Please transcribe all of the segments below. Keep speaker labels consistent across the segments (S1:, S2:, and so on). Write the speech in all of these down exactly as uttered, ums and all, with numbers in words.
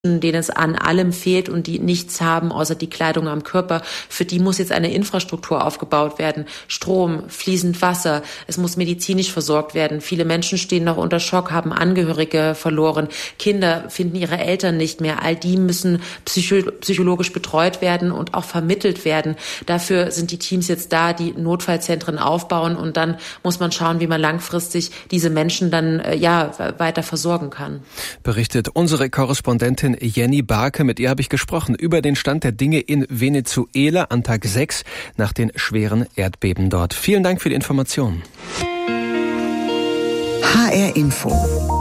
S1: denen es an allem fehlt und die nichts haben, außer die Kleidung am Körper. Für die muss jetzt eine Infrastruktur aufgebaut werden. Strom, fließend Wasser, es muss medizinisch versorgt werden. Viele Menschen stehen noch unter Schock, haben Angehörige verloren. Kinder finden ihre Eltern nicht mehr. All die müssen psycho- psychologisch betreut werden und auch vermittelt werden. Dafür sind die Teams jetzt da, die Notfallzentren aufbauen, und dann muss man schauen, wie man langfristig diese Menschen dann äh, ja weiter versorgen kann.
S2: Berichtet unsere Korrespondentin Jenny Barke. Mit ihr habe ich gesprochen über den Stand der Dinge in Venezuela an Tag sechs nach den schweren Erdbeben dort. Vielen Dank für die Informationen.
S3: H R Info.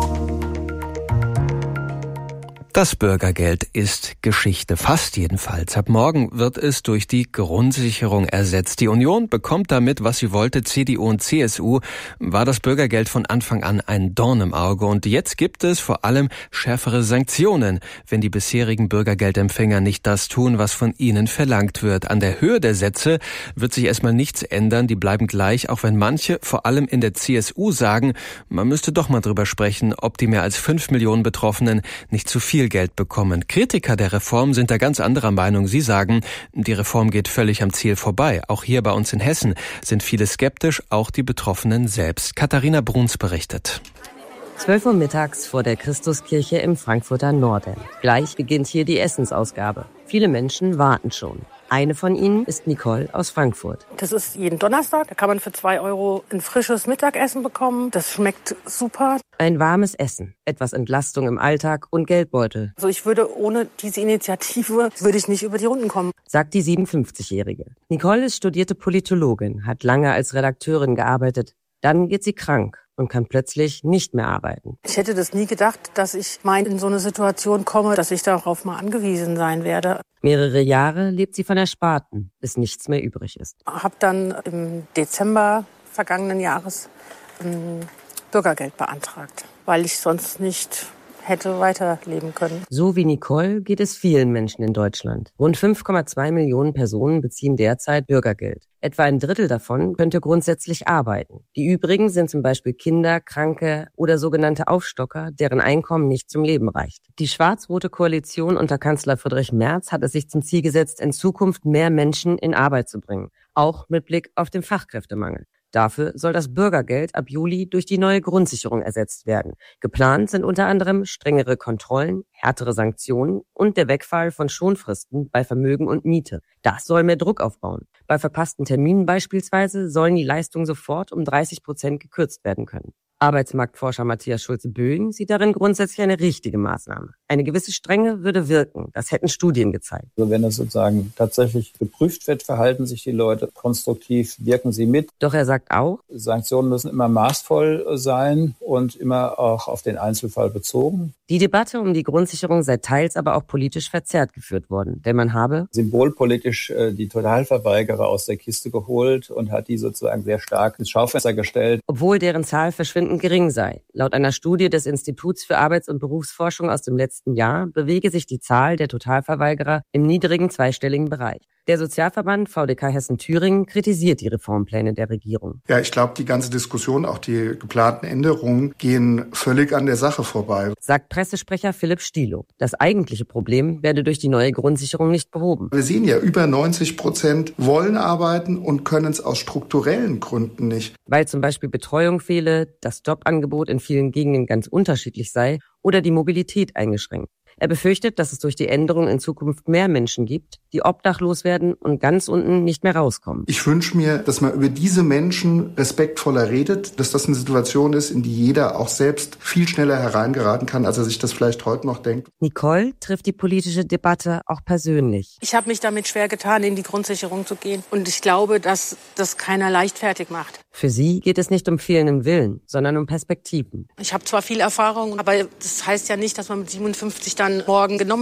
S2: Das Bürgergeld ist Geschichte, fast jedenfalls. Ab morgen wird es durch die Grundsicherung ersetzt. Die Union bekommt damit, was sie wollte. C D U und C S U war das Bürgergeld von Anfang an ein Dorn im Auge. Und jetzt gibt es vor allem schärfere Sanktionen, wenn die bisherigen Bürgergeldempfänger nicht das tun, was von ihnen verlangt wird. An der Höhe der Sätze wird sich erstmal nichts ändern. Die bleiben gleich, auch wenn manche, vor allem in der C S U, sagen, man müsste doch mal drüber sprechen, ob die mehr als fünf Millionen Betroffenen nicht zu viel Geld bekommen. Kritiker der Reform sind da ganz anderer Meinung. Sie sagen, die Reform geht völlig am Ziel vorbei. Auch hier bei uns in Hessen sind viele skeptisch, auch die Betroffenen selbst. Katharina Bruns berichtet.
S4: zwölf Uhr mittags vor der Christuskirche im Frankfurter Norden. Gleich beginnt hier die Essensausgabe. Viele Menschen warten schon. Eine von ihnen ist Nicole aus Frankfurt.
S5: Das ist jeden Donnerstag. Da kann man für zwei Euro ein frisches Mittagessen bekommen. Das schmeckt super.
S4: Ein warmes Essen, etwas Entlastung im Alltag und Geldbeutel.
S5: Also ich würde ohne diese Initiative, würde ich nicht über die Runden kommen,
S4: sagt die siebenundfünfzigjährige. Nicole ist studierte Politologin, hat lange als Redakteurin gearbeitet. Dann wird sie krank und kann plötzlich nicht mehr arbeiten.
S5: Ich hätte das nie gedacht, dass ich mal in so eine Situation komme, dass ich darauf mal angewiesen sein werde.
S4: Mehrere Jahre lebt sie von Ersparten, bis nichts mehr übrig ist.
S5: Ich habe dann im Dezember vergangenen Jahres ein Bürgergeld beantragt, weil ich sonst nicht hätte weiterleben können.
S4: So wie Nicole geht es vielen Menschen in Deutschland. Rund fünf Komma zwei Millionen Personen beziehen derzeit Bürgergeld. Etwa ein Drittel davon könnte grundsätzlich arbeiten. Die übrigen sind zum Beispiel Kinder, Kranke oder sogenannte Aufstocker, deren Einkommen nicht zum Leben reicht. Die schwarz-rote Koalition unter Kanzler Friedrich Merz hat es sich zum Ziel gesetzt, in Zukunft mehr Menschen in Arbeit zu bringen. Auch mit Blick auf den Fachkräftemangel. Dafür soll das Bürgergeld ab Juli durch die neue Grundsicherung ersetzt werden. Geplant sind unter anderem strengere Kontrollen, härtere Sanktionen und der Wegfall von Schonfristen bei Vermögen und Miete. Das soll mehr Druck aufbauen. Bei verpassten Terminen beispielsweise sollen die Leistungen sofort um dreißig Prozent gekürzt werden können. Arbeitsmarktforscher Matthias Schulze-Böing sieht darin grundsätzlich eine richtige Maßnahme. Eine gewisse Strenge würde wirken. Das hätten Studien gezeigt.
S6: Also wenn es sozusagen tatsächlich geprüft wird, verhalten sich die Leute konstruktiv, wirken sie mit.
S4: Doch er sagt auch,
S6: Sanktionen müssen immer maßvoll sein und immer auch auf den Einzelfall bezogen.
S4: Die Debatte um die Grundsicherung sei teils aber auch politisch verzerrt geführt worden, denn man habe
S6: symbolpolitisch äh, die Totalverweigerer aus der Kiste geholt und hat die sozusagen sehr stark ins Schaufenster gestellt.
S4: Obwohl deren Zahl verschwindend gering sei. Laut einer Studie des Instituts für Arbeits- und Berufsforschung aus dem letzten Jahr bewege sich die Zahl der Totalverweigerer im niedrigen zweistelligen Bereich. Der Sozialverband V D K Hessen-Thüringen kritisiert die Reformpläne der Regierung.
S7: Ja, ich glaube, die ganze Diskussion, auch die geplanten Änderungen, gehen völlig an der Sache vorbei,
S4: sagt Pressesprecher Philipp Stielow. Das eigentliche Problem werde durch die neue Grundsicherung nicht behoben.
S7: Wir sehen ja, über neunzig Prozent wollen arbeiten und können es aus strukturellen Gründen nicht.
S4: Weil zum Beispiel Betreuung fehle, das Jobangebot in vielen Gegenden ganz unterschiedlich sei oder die Mobilität eingeschränkt. Er befürchtet, dass es durch die Änderung in Zukunft mehr Menschen gibt, die obdachlos werden und ganz unten nicht mehr rauskommen.
S7: Ich wünsche mir, dass man über diese Menschen respektvoller redet, dass das eine Situation ist, in die jeder auch selbst viel schneller hereingeraten kann, als er sich das vielleicht heute noch denkt.
S4: Nicole trifft die politische Debatte auch persönlich.
S5: Ich habe mich damit schwer getan, in die Grundsicherung zu gehen. Und ich glaube, dass das keiner leichtfertig macht.
S4: Für sie geht es nicht um fehlenden Willen, sondern um Perspektiven.
S5: Ich habe zwar viel Erfahrung, aber das heißt ja nicht, dass man mit siebenundfünfzig dann morgen genommen wird.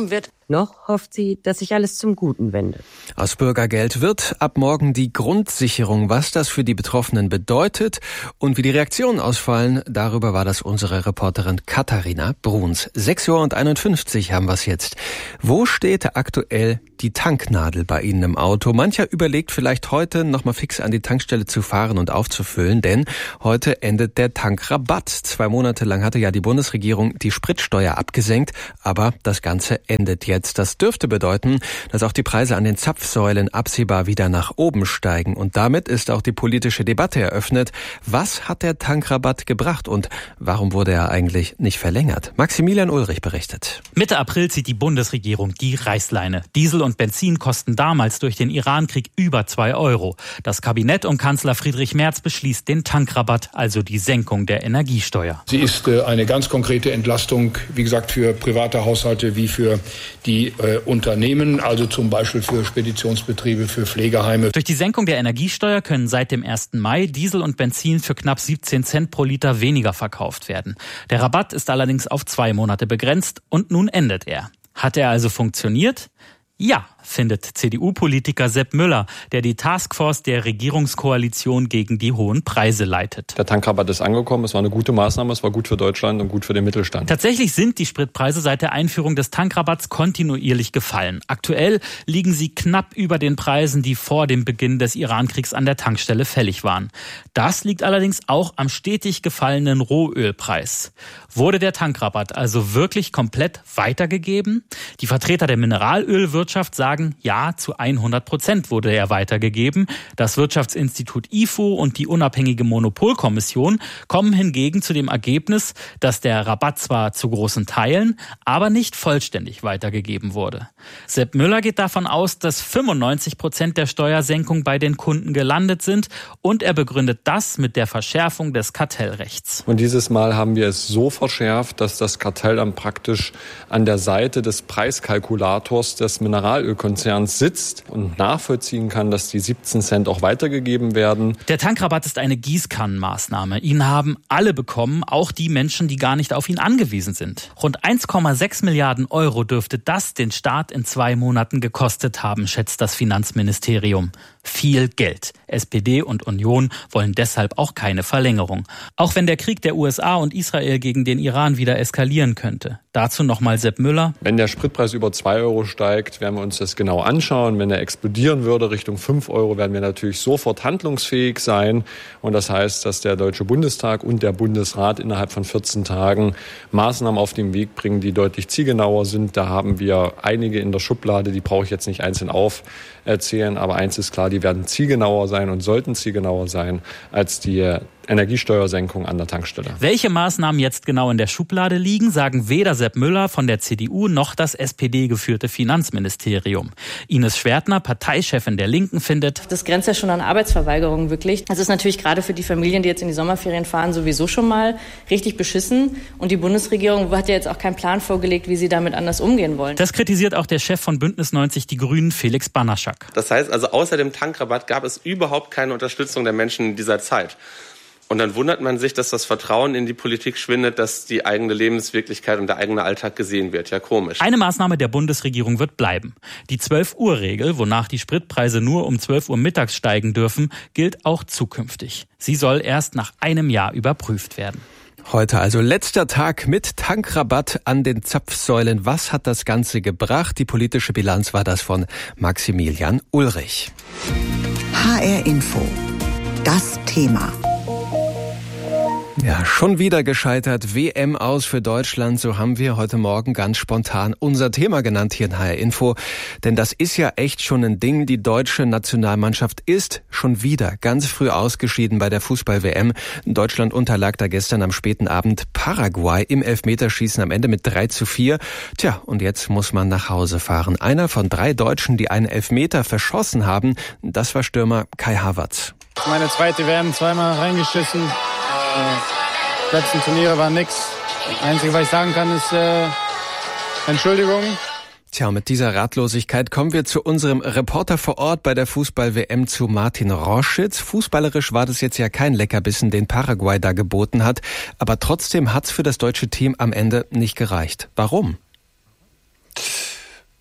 S4: Noch hofft sie, dass sich alles zum Guten wendet.
S2: Aus Bürgergeld wird ab morgen die Grundsicherung. Was das für die Betroffenen bedeutet und wie die Reaktionen ausfallen, darüber war das unsere Reporterin Katharina Bruns. sechs Uhr einundfünfzig haben wir es jetzt. Wo steht aktuell die Tanknadel bei Ihnen im Auto? Mancher überlegt vielleicht heute nochmal fix an die Tankstelle zu fahren und aufzufüllen, denn heute endet der Tankrabatt. Zwei Monate lang hatte ja die Bundesregierung die Spritsteuer abgesenkt, aber das Ganze endet jetzt. Das dürfte bedeuten, dass auch die Preise an den Zapfsäulen absehbar wieder nach oben steigen. Und damit ist auch die politische Debatte eröffnet. Was hat der Tankrabatt gebracht und warum wurde er eigentlich nicht verlängert? Maximilian Ulrich berichtet.
S3: Mitte April zieht die Bundesregierung die Reißleine. Diesel und Benzin kosten damals durch den Irankrieg über zwei Euro. Das Kabinett um Kanzler Friedrich Merz beschließt den Tankrabatt, also die Senkung der Energiesteuer.
S8: Sie ist äh, eine ganz konkrete Entlastung, wie gesagt, für private Haushalte wie für die äh, Unternehmen, also zum Beispiel für Speditionsbetriebe, für Pflegeheime.
S3: Durch die Senkung der Energiesteuer können seit dem ersten Mai Diesel und Benzin für knapp siebzehn Cent pro Liter weniger verkauft werden. Der Rabatt ist allerdings auf zwei Monate begrenzt und nun endet er. Hat er also funktioniert? Ja, findet C D U-Politiker Sepp Müller, der die Taskforce der Regierungskoalition gegen die hohen Preise leitet.
S9: Der Tankrabatt ist angekommen, es war eine gute Maßnahme, es war gut für Deutschland und gut für den Mittelstand.
S3: Tatsächlich sind die Spritpreise seit der Einführung des Tankrabatts kontinuierlich gefallen. Aktuell liegen sie knapp über den Preisen, die vor dem Beginn des Irankriegs an der Tankstelle fällig waren. Das liegt allerdings auch am stetig gefallenen Rohölpreis. Wurde der Tankrabatt also wirklich komplett weitergegeben? Die Vertreter der Mineralölwirtschaft sagen, ja, zu hundert Prozent wurde er weitergegeben. Das Wirtschaftsinstitut I F O und die unabhängige Monopolkommission kommen hingegen zu dem Ergebnis, dass der Rabatt zwar zu großen Teilen, aber nicht vollständig weitergegeben wurde. Sepp Müller geht davon aus, dass fünfundneunzig Prozent der Steuersenkung bei den Kunden gelandet sind und er begründet das mit der Verschärfung des Kartellrechts.
S9: Und dieses Mal haben wir es so verschärft, dass das Kartell dann praktisch an der Seite des Preiskalkulators des Mineralölkonzerns sitzt und nachvollziehen kann, dass die siebzehn Cent auch weitergegeben werden.
S3: Der Tankrabatt ist eine Gießkannenmaßnahme. Ihn haben alle bekommen, auch die Menschen, die gar nicht auf ihn angewiesen sind. Rund eins Komma sechs Milliarden Euro dürfte das den Staat in zwei Monaten gekostet haben, schätzt das Finanzministerium. Viel Geld. S P D und Union wollen deshalb auch keine Verlängerung. Auch wenn der Krieg der U S A und Israel gegen den Iran wieder eskalieren könnte. Dazu nochmal Sepp Müller.
S9: Wenn der Spritpreis über zwei Euro steigt, werden wir uns das genau anschauen. Wenn er explodieren würde Richtung fünf Euro, werden wir natürlich sofort handlungsfähig sein. Und das heißt, dass der Deutsche Bundestag und der Bundesrat innerhalb von vierzehn Tagen Maßnahmen auf den Weg bringen, die deutlich zielgenauer sind. Da haben wir einige in der Schublade, die brauche ich jetzt nicht einzeln aufzählen. Aber eins ist klar, die werden zielgenauer sein und sollten zielgenauer sein als die Energiesteuersenkung an der Tankstelle.
S3: Welche Maßnahmen jetzt genau in der Schublade liegen, sagen weder Sepp Müller von der C D U noch das S P D-geführte Finanzministerium. Ines Schwertner, Parteichefin der Linken, findet:
S10: Das grenzt ja schon an Arbeitsverweigerung wirklich. Das ist natürlich gerade für die Familien, die jetzt in die Sommerferien fahren, sowieso schon mal richtig beschissen. Und die Bundesregierung hat ja jetzt auch keinen Plan vorgelegt, wie sie damit anders umgehen wollen.
S3: Das kritisiert auch der Chef von Bündnis neunzig Die Grünen, Felix Banaschak.
S11: Das heißt also, außer dem Tankrabatt gab es überhaupt keine Unterstützung der Menschen in dieser Zeit. Und dann wundert man sich, dass das Vertrauen in die Politik schwindet, dass die eigene Lebenswirklichkeit und der eigene Alltag gesehen wird. Ja, komisch.
S3: Eine Maßnahme der Bundesregierung wird bleiben. Die zwölf-Uhr-Regel, wonach die Spritpreise nur um zwölf Uhr mittags steigen dürfen, gilt auch zukünftig. Sie soll erst nach einem Jahr überprüft werden.
S2: Heute also letzter Tag mit Tankrabatt an den Zapfsäulen. Was hat das Ganze gebracht? Die politische Bilanz war das von Maximilian Ulrich.
S12: H R Info. Das Thema.
S2: Ja, schon wieder gescheitert. W M aus für Deutschland. So haben wir heute Morgen ganz spontan unser Thema genannt hier in H R Info. Denn das ist ja echt schon ein Ding. Die deutsche Nationalmannschaft ist schon wieder ganz früh ausgeschieden bei der Fußball-W M. Deutschland unterlag da gestern am späten Abend Paraguay im Elfmeterschießen am Ende mit drei zu vier. Tja, und jetzt muss man nach Hause fahren. Einer von drei Deutschen, die einen Elfmeter verschossen haben, das war Stürmer Kai Havertz.
S13: Meine zweite W M, zweimal reingeschissen. Die letzten Turniere waren nix. Das Einzige, was ich sagen kann, ist äh, Entschuldigung.
S2: Tja, mit dieser Ratlosigkeit kommen wir zu unserem Reporter vor Ort bei der Fußball-W M, zu Martin Roschitz. Fußballerisch war das jetzt ja kein Leckerbissen, den Paraguay da geboten hat. Aber trotzdem hat's für das deutsche Team am Ende nicht gereicht. Warum?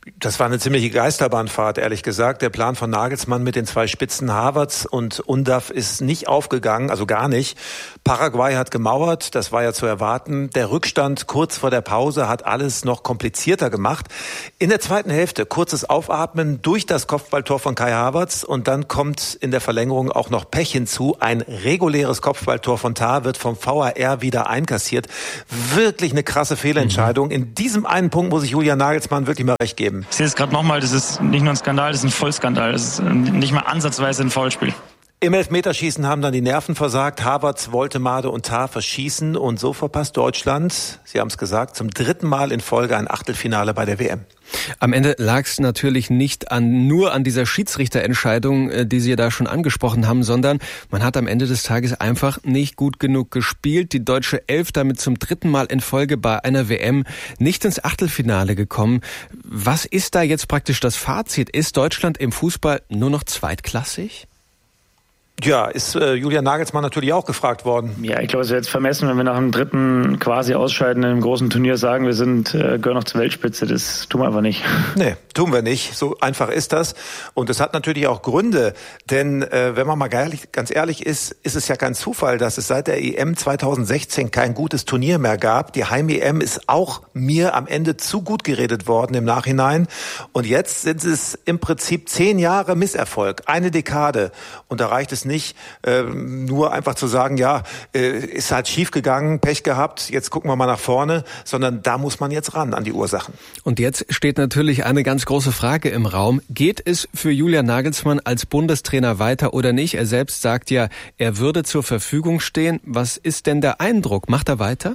S14: Das war eine ziemliche Geisterbahnfahrt, ehrlich gesagt. Der Plan von Nagelsmann mit den zwei Spitzen Havertz und Undav ist nicht aufgegangen, also gar nicht. Paraguay hat gemauert, das war ja zu erwarten. Der Rückstand kurz vor der Pause hat alles noch komplizierter gemacht. In der zweiten Hälfte kurzes Aufatmen durch das Kopfballtor von Kai Havertz und dann kommt in der Verlängerung auch noch Pech hinzu. Ein reguläres Kopfballtor von Tah wird vom V A R wieder einkassiert. Wirklich eine krasse Fehlentscheidung. Mhm. In diesem einen Punkt muss ich Julian Nagelsmann wirklich mal recht geben.
S15: Ich sehe es gerade nochmal, das ist nicht nur ein Skandal, das ist ein Vollskandal. Das ist nicht mal ansatzweise ein Foulspiel.
S14: Im Elfmeterschießen haben dann die Nerven versagt. Havertz wollte Made und Tah verschießen und so verpasst Deutschland, Sie haben es gesagt, zum dritten Mal in Folge ein Achtelfinale bei der W M.
S2: Am Ende lag es natürlich nicht an, nur an dieser Schiedsrichterentscheidung, die Sie da schon angesprochen haben, sondern man hat am Ende des Tages einfach nicht gut genug gespielt. Die deutsche Elf damit zum dritten Mal in Folge bei einer W M nicht ins Achtelfinale gekommen. Was ist da jetzt praktisch das Fazit? Ist Deutschland im Fußball nur noch zweitklassig?
S14: Ja, ist äh, Julian Nagelsmann natürlich auch gefragt worden.
S15: Ja, ich glaube, es wäre jetzt vermessen, wenn wir nach dem dritten quasi Ausscheiden in einem großen Turnier sagen, wir sind äh, gehören noch zur Weltspitze. Das tun wir einfach nicht.
S14: Nee, tun wir nicht. So einfach ist das. Und es hat natürlich auch Gründe. Denn äh, wenn man mal ehrlich, ganz ehrlich ist, ist es ja kein Zufall, dass es seit der E M zweitausendsechzehn kein gutes Turnier mehr gab. Die Heim-E M ist auch mir am Ende zu gut geredet worden im Nachhinein. Und jetzt sind es im Prinzip zehn Jahre Misserfolg, eine Dekade. Und da reicht es nicht, äh, nur einfach zu sagen, ja, äh, ist halt schief gegangen, Pech gehabt, jetzt gucken wir mal nach vorne, sondern da muss man jetzt ran an die Ursachen.
S2: Und jetzt steht natürlich eine ganz große Frage im Raum. Geht es für Julian Nagelsmann als Bundestrainer weiter oder nicht? Er selbst sagt ja, er würde zur Verfügung stehen. Was ist denn der Eindruck? Macht er weiter?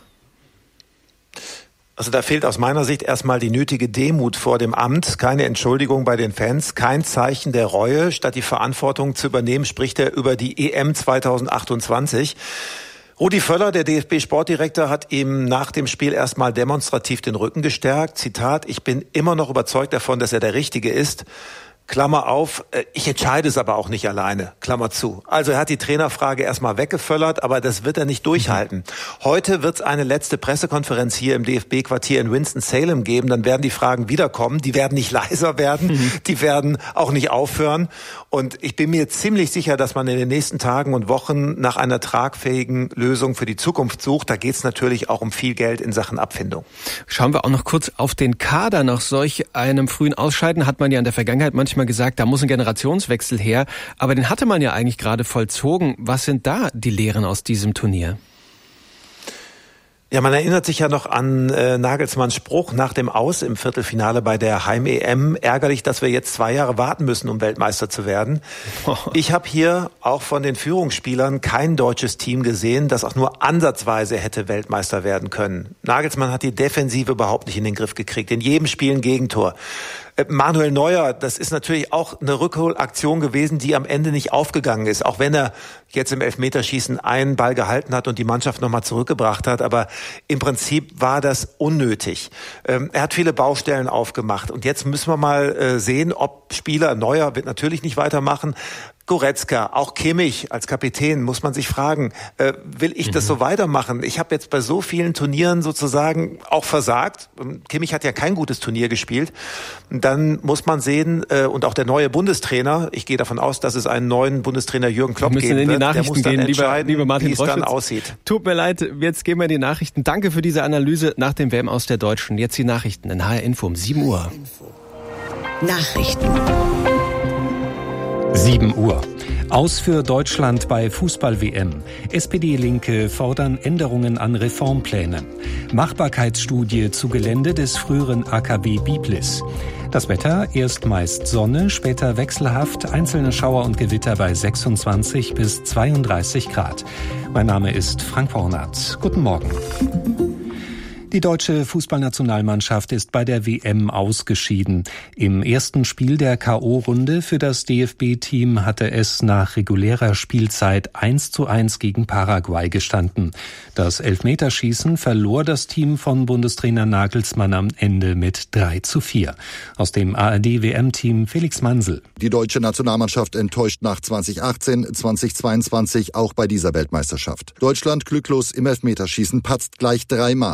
S14: Also da fehlt aus meiner Sicht erstmal die nötige Demut vor dem Amt, keine Entschuldigung bei den Fans, kein Zeichen der Reue. Statt die Verantwortung zu übernehmen, spricht er über die E M zweitausendachtundzwanzig. Rudi Völler, der D F B-Sportdirektor, hat ihm nach dem Spiel erstmal demonstrativ den Rücken gestärkt. Zitat, ich bin immer noch überzeugt davon, dass er der Richtige ist. Klammer auf, ich entscheide es aber auch nicht alleine, Klammer zu. Also er hat die Trainerfrage erstmal weggeföllert, aber das wird er nicht durchhalten. Heute wird es eine letzte Pressekonferenz hier im D F B-Quartier in Winston-Salem geben, dann werden die Fragen wiederkommen, die werden nicht leiser werden, mhm. die werden auch nicht aufhören. Und ich bin mir ziemlich sicher, dass man in den nächsten Tagen und Wochen nach einer tragfähigen Lösung für die Zukunft sucht. Da geht es natürlich auch um viel Geld in Sachen Abfindung.
S2: Schauen wir auch noch kurz auf den Kader. Nach solch einem frühen Ausscheiden hat man ja in der Vergangenheit manchmal gesagt, da muss ein Generationswechsel her. Aber den hatte man ja eigentlich gerade vollzogen. Was sind da die Lehren aus diesem Turnier?
S14: Ja, man erinnert sich ja noch an äh, Nagelsmanns Spruch nach dem Aus im Viertelfinale bei der Heim-E M. Ärgerlich, dass wir jetzt zwei Jahre warten müssen, um Weltmeister zu werden. Oh. Ich habe hier auch von den Führungsspielern kein deutsches Team gesehen, das auch nur ansatzweise hätte Weltmeister werden können. Nagelsmann hat die Defensive überhaupt nicht in den Griff gekriegt. In jedem Spiel ein Gegentor. Manuel Neuer, das ist natürlich auch eine Rückholaktion gewesen, die am Ende nicht aufgegangen ist, auch wenn er jetzt im Elfmeterschießen einen Ball gehalten hat und die Mannschaft nochmal zurückgebracht hat, aber im Prinzip war das unnötig. Ähm, er hat viele Baustellen aufgemacht und jetzt müssen wir mal äh, sehen, ob Spieler, Neuer wird natürlich nicht weitermachen, Goretzka, auch Kimmich als Kapitän, muss man sich fragen, äh, will ich mhm. das so weitermachen? Ich habe jetzt bei so vielen Turnieren sozusagen auch versagt. Kimmich hat ja kein gutes Turnier gespielt. Dann muss man sehen, äh, und auch der neue Bundestrainer, ich gehe davon aus, dass es einen neuen Bundestrainer Jürgen Klopp geben
S2: in die
S14: wird,
S2: Nachrichten
S14: der muss dann
S2: gehen,
S14: entscheiden,
S2: lieber, lieber Martin
S14: wie es dann aussieht.
S2: Tut mir leid, jetzt gehen wir in die Nachrichten. Danke für diese Analyse nach dem W M aus der Deutschen. Jetzt die Nachrichten in H R Info um sieben Uhr.
S12: Nachrichten.
S16: sieben Uhr. Aus für Deutschland bei Fußball-W M. S P D-Linke fordern Änderungen an Reformplänen. Machbarkeitsstudie zu Gelände des früheren A K B Biblis. Das Wetter, erst meist Sonne, später wechselhaft, einzelne Schauer und Gewitter bei sechsundzwanzig bis zweiunddreißig Grad. Mein Name ist Frank Pornat. Guten Morgen. Die deutsche Fußballnationalmannschaft ist bei der W M ausgeschieden. Im ersten Spiel der K O-Runde für das D F B-Team hatte es nach regulärer Spielzeit eins zu eins gegen Paraguay gestanden. Das Elfmeterschießen verlor das Team von Bundestrainer Nagelsmann am Ende mit drei zu vier. Aus dem A R D-W M-Team Felix Mansel.
S17: Die deutsche Nationalmannschaft enttäuscht nach zweitausendachtzehn, zweitausendzweiundzwanzig auch bei dieser Weltmeisterschaft. Deutschland glücklos im Elfmeterschießen, patzt gleich dreimal. Hat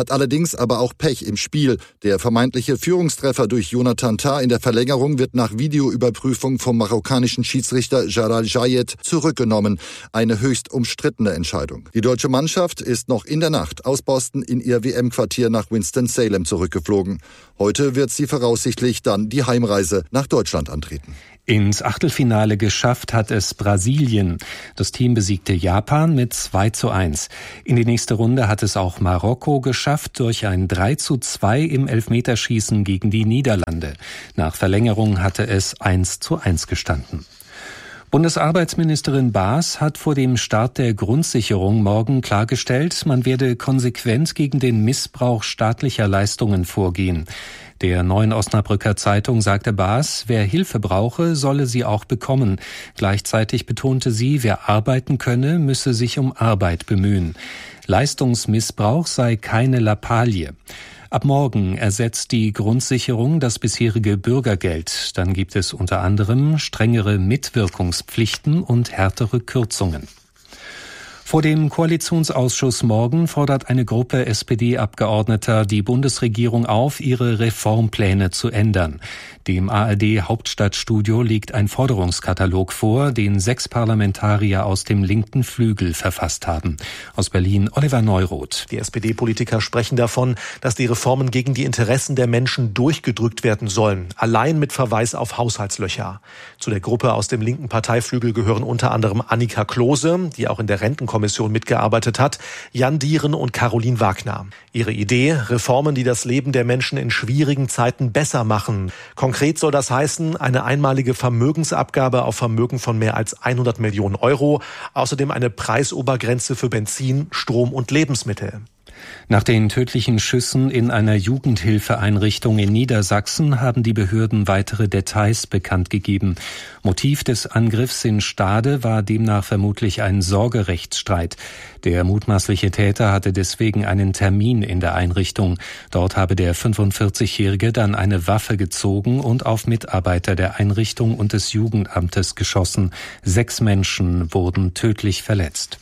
S17: hat allerdings aber auch Pech im Spiel. Der vermeintliche Führungstreffer durch Jonathan Tah in der Verlängerung wird nach Videoüberprüfung vom marokkanischen Schiedsrichter Jalal Jayed zurückgenommen. Eine höchst umstrittene Entscheidung. Die deutsche Mannschaft ist noch in der Nacht aus Boston in ihr W M-Quartier nach Winston-Salem zurückgeflogen. Heute wird sie voraussichtlich dann die Heimreise nach Deutschland antreten.
S16: Ins Achtelfinale geschafft hat es Brasilien. Das Team besiegte Japan mit zwei zu eins. In die nächste Runde hat es auch Marokko geschafft durch ein drei zu zwei im Elfmeterschießen gegen die Niederlande. Nach Verlängerung hatte es eins zu eins gestanden. Bundesarbeitsministerin Baas hat vor dem Start der Grundsicherung morgen klargestellt, man werde konsequent gegen den Missbrauch staatlicher Leistungen vorgehen. Der Neuen Osnabrücker Zeitung sagte Baas, wer Hilfe brauche, solle sie auch bekommen. Gleichzeitig betonte sie, wer arbeiten könne, müsse sich um Arbeit bemühen. Leistungsmissbrauch sei keine Lappalie. Ab morgen ersetzt die Grundsicherung das bisherige Bürgergeld. Dann gibt es unter anderem strengere Mitwirkungspflichten und härtere Kürzungen. Vor dem Koalitionsausschuss morgen fordert eine Gruppe S P D-Abgeordneter die Bundesregierung auf, ihre Reformpläne zu ändern. Dem A R D-Hauptstadtstudio liegt ein Forderungskatalog vor, den sechs Parlamentarier aus dem linken Flügel verfasst haben. Aus Berlin Oliver Neuroth.
S18: Die S P D-Politiker sprechen davon, dass die Reformen gegen die Interessen der Menschen durchgedrückt werden sollen, allein mit Verweis auf Haushaltslöcher. Zu der Gruppe aus dem linken Parteiflügel gehören unter anderem Annika Klose, die auch in der Rentenkommission mitgearbeitet hat, Jan Dieren und Caroline Wagner. Ihre Idee, Reformen, die das Leben der Menschen in schwierigen Zeiten besser machen. Konkret soll das heißen, eine einmalige Vermögensabgabe auf Vermögen von mehr als hundert Millionen Euro, außerdem eine Preisobergrenze für Benzin, Strom und Lebensmittel.
S16: Nach den tödlichen Schüssen in einer Jugendhilfeeinrichtung in Niedersachsen haben die Behörden weitere Details bekannt gegeben. Motiv des Angriffs in Stade war demnach vermutlich ein Sorgerechtsstreit. Der mutmaßliche Täter hatte deswegen einen Termin in der Einrichtung. Dort habe der fünfundvierzigjährige dann eine Waffe gezogen und auf Mitarbeiter der Einrichtung und des Jugendamtes geschossen. Sechs Menschen wurden tödlich verletzt.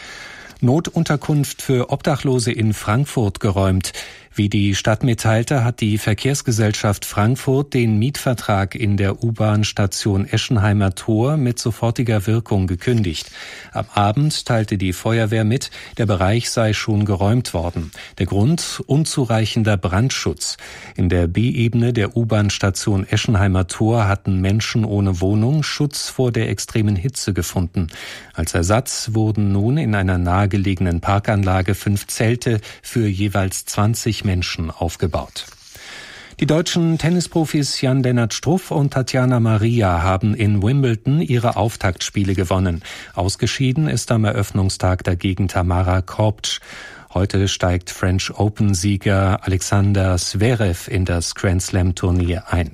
S16: Notunterkunft für Obdachlose in Frankfurt geräumt. Wie die Stadt mitteilte, hat die Verkehrsgesellschaft Frankfurt den Mietvertrag in der U-Bahn-Station Eschenheimer Tor mit sofortiger Wirkung gekündigt. Am Abend teilte die Feuerwehr mit, der Bereich sei schon geräumt worden. Der Grund: unzureichender Brandschutz. In der B-Ebene der U-Bahn-Station Eschenheimer Tor hatten Menschen ohne Wohnung Schutz vor der extremen Hitze gefunden. Als Ersatz wurden nun in einer nahegelegenen Parkanlage fünf Zelte für jeweils zwanzig Menschen aufgebaut. Die deutschen Tennisprofis Jan-Lennart Struff und Tatjana Maria haben in Wimbledon ihre Auftaktspiele gewonnen. Ausgeschieden ist am Eröffnungstag dagegen Tamara Korptsch. Heute steigt French Open-Sieger Alexander Zverev in das Grand-Slam-Turnier ein.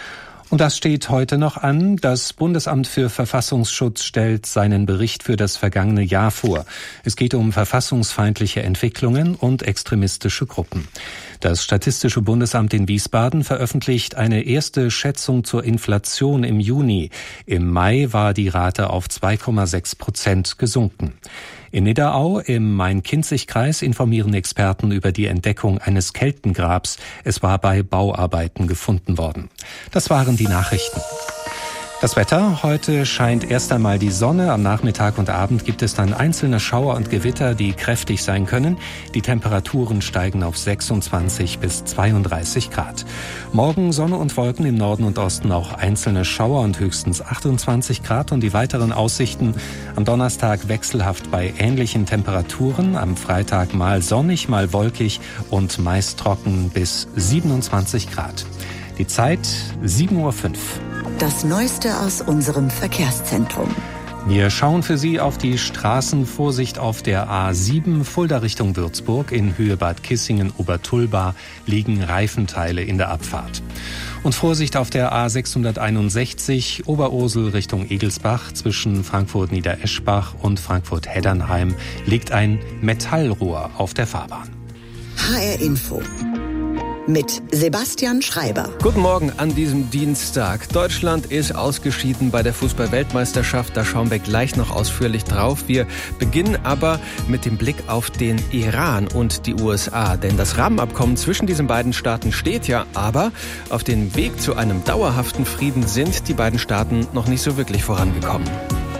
S16: Und das steht heute noch an. Das Bundesamt für Verfassungsschutz stellt seinen Bericht für das vergangene Jahr vor. Es geht um verfassungsfeindliche Entwicklungen und extremistische Gruppen. Das Statistische Bundesamt in Wiesbaden veröffentlicht eine erste Schätzung zur Inflation im Juni. Im Mai war die Rate auf zwei Komma sechs Prozent gesunken. In Nidderau im Main-Kinzig-Kreis informieren Experten über die Entdeckung eines Keltengrabs. Es war bei Bauarbeiten gefunden worden. Das waren die Nachrichten. Das Wetter: Heute scheint erst einmal die Sonne. Am Nachmittag und Abend gibt es dann einzelne Schauer und Gewitter, die kräftig sein können. Die Temperaturen steigen auf sechsundzwanzig bis zweiunddreißig Grad. Morgen Sonne und Wolken, im Norden und Osten auch einzelne Schauer und höchstens achtundzwanzig Grad. Und die weiteren Aussichten: am Donnerstag wechselhaft bei ähnlichen Temperaturen. Am Freitag mal sonnig, mal wolkig und meist trocken bis siebenundzwanzig Grad. Die Zeit sieben Uhr fünf.
S12: Das Neueste aus unserem Verkehrszentrum.
S16: Wir schauen für Sie auf die Straßen. Vorsicht auf der A sieben, Fulda Richtung Würzburg. In Höhe Bad Kissingen-Obertulba liegen Reifenteile in der Abfahrt. Und Vorsicht auf der A sechshunderteinundsechzig, Oberursel Richtung Egelsbach. Zwischen Frankfurt-Niedereschbach und Frankfurt-Heddernheim liegt ein Metallrohr auf der Fahrbahn.
S12: H R Info. mit Sebastian Schreiber.
S2: Guten Morgen an diesem Dienstag. Deutschland ist ausgeschieden bei der Fußball-Weltmeisterschaft. Da schauen wir gleich noch ausführlich drauf. Wir beginnen aber mit dem Blick auf den Iran und die U S A. Denn das Rahmenabkommen zwischen diesen beiden Staaten steht ja, aber auf dem Weg zu einem dauerhaften Frieden sind die beiden Staaten noch nicht so wirklich vorangekommen.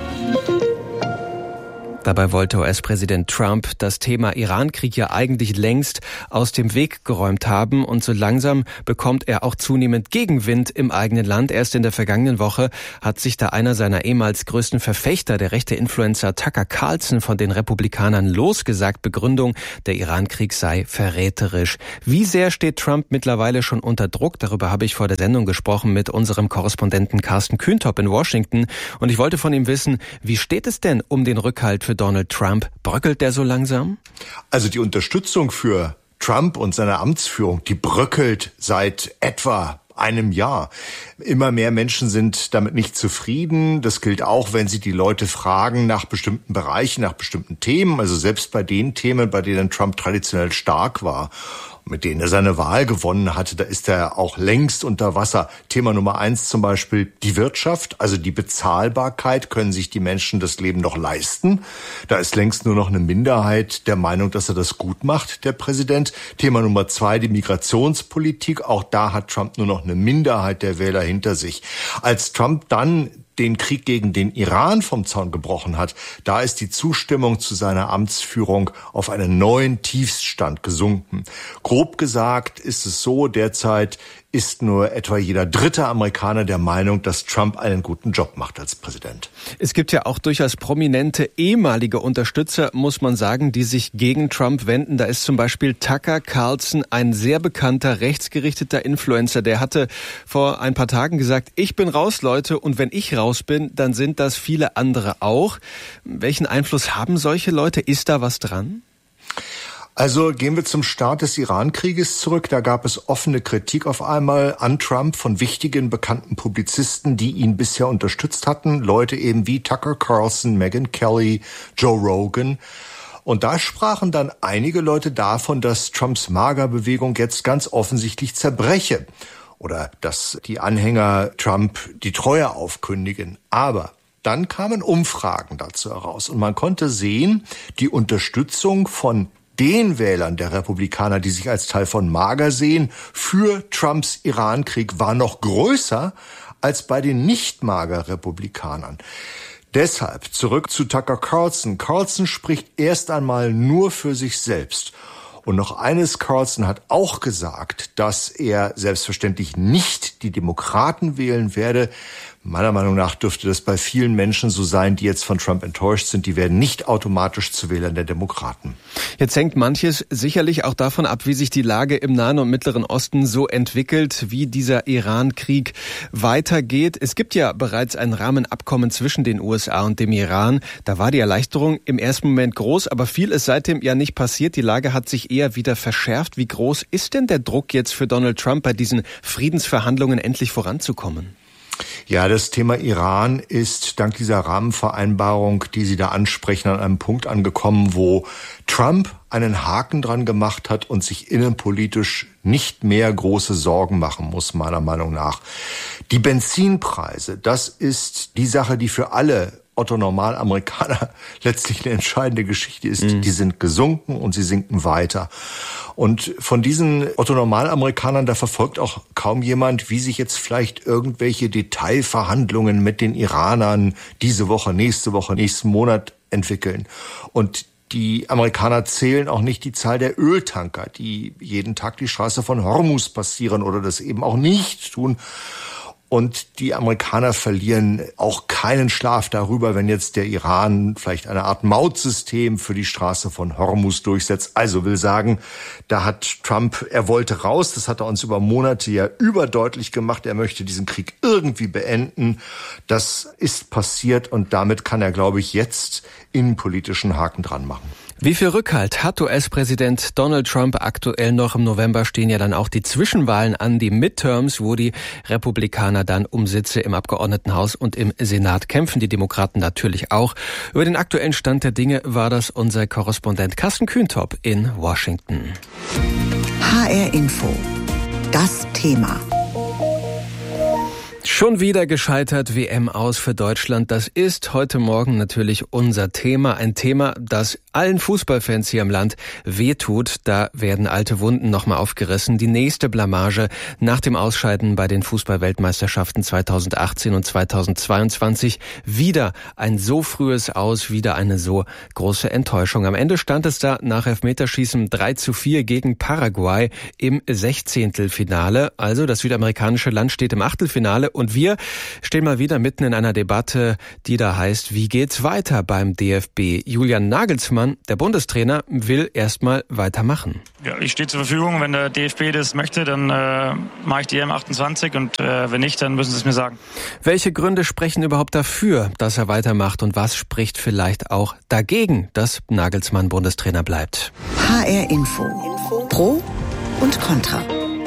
S2: Dabei wollte U S-Präsident Trump das Thema Iran-Krieg ja eigentlich längst aus dem Weg geräumt haben. Und so langsam bekommt er auch zunehmend Gegenwind im eigenen Land. Erst in der vergangenen Woche hat sich da einer seiner ehemals größten Verfechter, der rechte Influencer Tucker Carlson, von den Republikanern losgesagt. Begründung, der Iran-Krieg sei verräterisch. Wie sehr steht Trump mittlerweile schon unter Druck? Darüber habe ich vor der Sendung gesprochen mit unserem Korrespondenten Carsten Kühntop in Washington. Und ich wollte von ihm wissen, wie steht es denn um den Rückhalt für Donald Trump? Bröckelt der so langsam?
S19: Also die Unterstützung für Trump und seine Amtsführung, die bröckelt seit etwa einem Jahr. Immer mehr Menschen sind damit nicht zufrieden. Das gilt auch, wenn sie die Leute fragen nach bestimmten Bereichen, nach bestimmten Themen. Also selbst bei den Themen, bei denen Trump traditionell stark war, mit denen er seine Wahl gewonnen hatte, da ist er auch längst unter Wasser. Thema Nummer eins zum Beispiel die Wirtschaft, also die Bezahlbarkeit. Können sich die Menschen das Leben noch leisten? Da ist längst nur noch eine Minderheit der Meinung, dass er das gut macht, der Präsident. Thema Nummer zwei, die Migrationspolitik. Auch da hat Trump nur noch eine Minderheit der Wähler hinter sich. Als Trump dann den Krieg gegen den Iran vom Zaun gebrochen hat, da ist die Zustimmung zu seiner Amtsführung auf einen neuen Tiefststand gesunken. Grob gesagt ist es so, derzeit ist nur etwa jeder dritte Amerikaner der Meinung, dass Trump einen guten Job macht als Präsident.
S2: Es gibt ja auch durchaus prominente ehemalige Unterstützer, muss man sagen, die sich gegen Trump wenden. Da ist zum Beispiel Tucker Carlson, ein sehr bekannter, rechtsgerichteter Influencer. Der hatte vor ein paar Tagen gesagt, ich bin raus, Leute, und wenn ich raus bin, dann sind das viele andere auch. Welchen Einfluss haben solche Leute? Ist da was dran?
S19: Also gehen wir zum Start des Iran-Krieges zurück. Da gab es offene Kritik auf einmal an Trump von wichtigen, bekannten Publizisten, die ihn bisher unterstützt hatten. Leute eben wie Tucker Carlson, Megyn Kelly, Joe Rogan. Und da sprachen dann einige Leute davon, dass Trumps MAGA-Bewegung jetzt ganz offensichtlich zerbreche. Oder dass die Anhänger Trump die Treue aufkündigen. Aber dann kamen Umfragen dazu heraus. Und man konnte sehen, die Unterstützung von den Wählern der Republikaner, die sich als Teil von MAGA sehen, für Trumps Iran-Krieg war noch größer als bei den Nicht-MAGA-Republikanern. Deshalb zurück zu Tucker Carlson. Carlson spricht erst einmal nur für sich selbst. Und noch eines, Carlson hat auch gesagt, dass er selbstverständlich nicht die Demokraten wählen werde. Meiner Meinung nach dürfte das bei vielen Menschen so sein, die jetzt von Trump enttäuscht sind. Die werden nicht automatisch zu Wählern der Demokraten.
S2: Jetzt hängt manches sicherlich auch davon ab, wie sich die Lage im Nahen und Mittleren Osten so entwickelt, wie dieser Iran-Krieg weitergeht. Es gibt ja bereits ein Rahmenabkommen zwischen den U S A und dem Iran. Da war die Erleichterung im ersten Moment groß, aber viel ist seitdem ja nicht passiert. Die Lage hat sich eher wieder verschärft. Wie groß ist denn der Druck jetzt für Donald Trump, bei diesen Friedensverhandlungen endlich voranzukommen?
S19: Ja, das Thema Iran ist dank dieser Rahmenvereinbarung, die Sie da ansprechen, an einem Punkt angekommen, wo Trump einen Haken dran gemacht hat und sich innenpolitisch nicht mehr große Sorgen machen muss, meiner Meinung nach. Die Benzinpreise, das ist die Sache, die für alle Otto-Normal-Amerikaner letztlich eine entscheidende Geschichte ist. Mhm. Die sind gesunken und sie sinken weiter. Und von diesen Otto-Normal-Amerikanern, da verfolgt auch kaum jemand, wie sich jetzt vielleicht irgendwelche Detailverhandlungen mit den Iranern diese Woche, nächste Woche, nächsten Monat entwickeln. Und die Amerikaner zählen auch nicht die Zahl der Öltanker, die jeden Tag die Straße von Hormuz passieren oder das eben auch nicht tun. Und die Amerikaner verlieren auch keinen Schlaf darüber, wenn jetzt der Iran vielleicht eine Art Mautsystem für die Straße von Hormuz durchsetzt. Also will sagen, da hat Trump, er wollte raus, das hat er uns über Monate ja überdeutlich gemacht, er möchte diesen Krieg irgendwie beenden. Das ist passiert und damit kann er, glaube ich, jetzt innenpolitischen Haken dran machen.
S2: Wie viel Rückhalt hat U S-Präsident Donald Trump aktuell noch? Im November stehen ja dann auch die Zwischenwahlen an, die Midterms, wo die Republikaner dann um Sitze im Abgeordnetenhaus und im Senat kämpfen, die Demokraten natürlich auch. Über den aktuellen Stand der Dinge war das unser Korrespondent Carsten Kühntop in Washington.
S12: H R Info. das Thema.
S2: Schon wieder gescheitert, W M aus für Deutschland. Das ist heute Morgen natürlich unser Thema. Ein Thema, das allen Fußballfans hier im Land wehtut. Da werden alte Wunden nochmal aufgerissen. Die nächste Blamage nach dem Ausscheiden bei den Fußball-Weltmeisterschaften zweitausendachtzehn und zweitausendzweiundzwanzig. Wieder ein so frühes Aus, wieder eine so große Enttäuschung. Am Ende stand es da nach Elfmeterschießen drei zu vier gegen Paraguay im Sechzehntelfinale. Also das südamerikanische Land steht im Achtelfinale. Und wir stehen mal wieder mitten in einer Debatte, die da heißt, wie geht's weiter beim D F B? Julian Nagelsmann, der Bundestrainer, will erstmal weitermachen.
S15: Ja, ich stehe zur Verfügung. Wenn der D F B das möchte, dann äh, mache ich die E M achtundzwanzig und äh, wenn nicht, dann müssen sie es mir sagen.
S2: Welche Gründe sprechen überhaupt dafür, dass er weitermacht und was spricht vielleicht auch dagegen, dass Nagelsmann Bundestrainer bleibt?
S12: H R Info. Pro und Contra.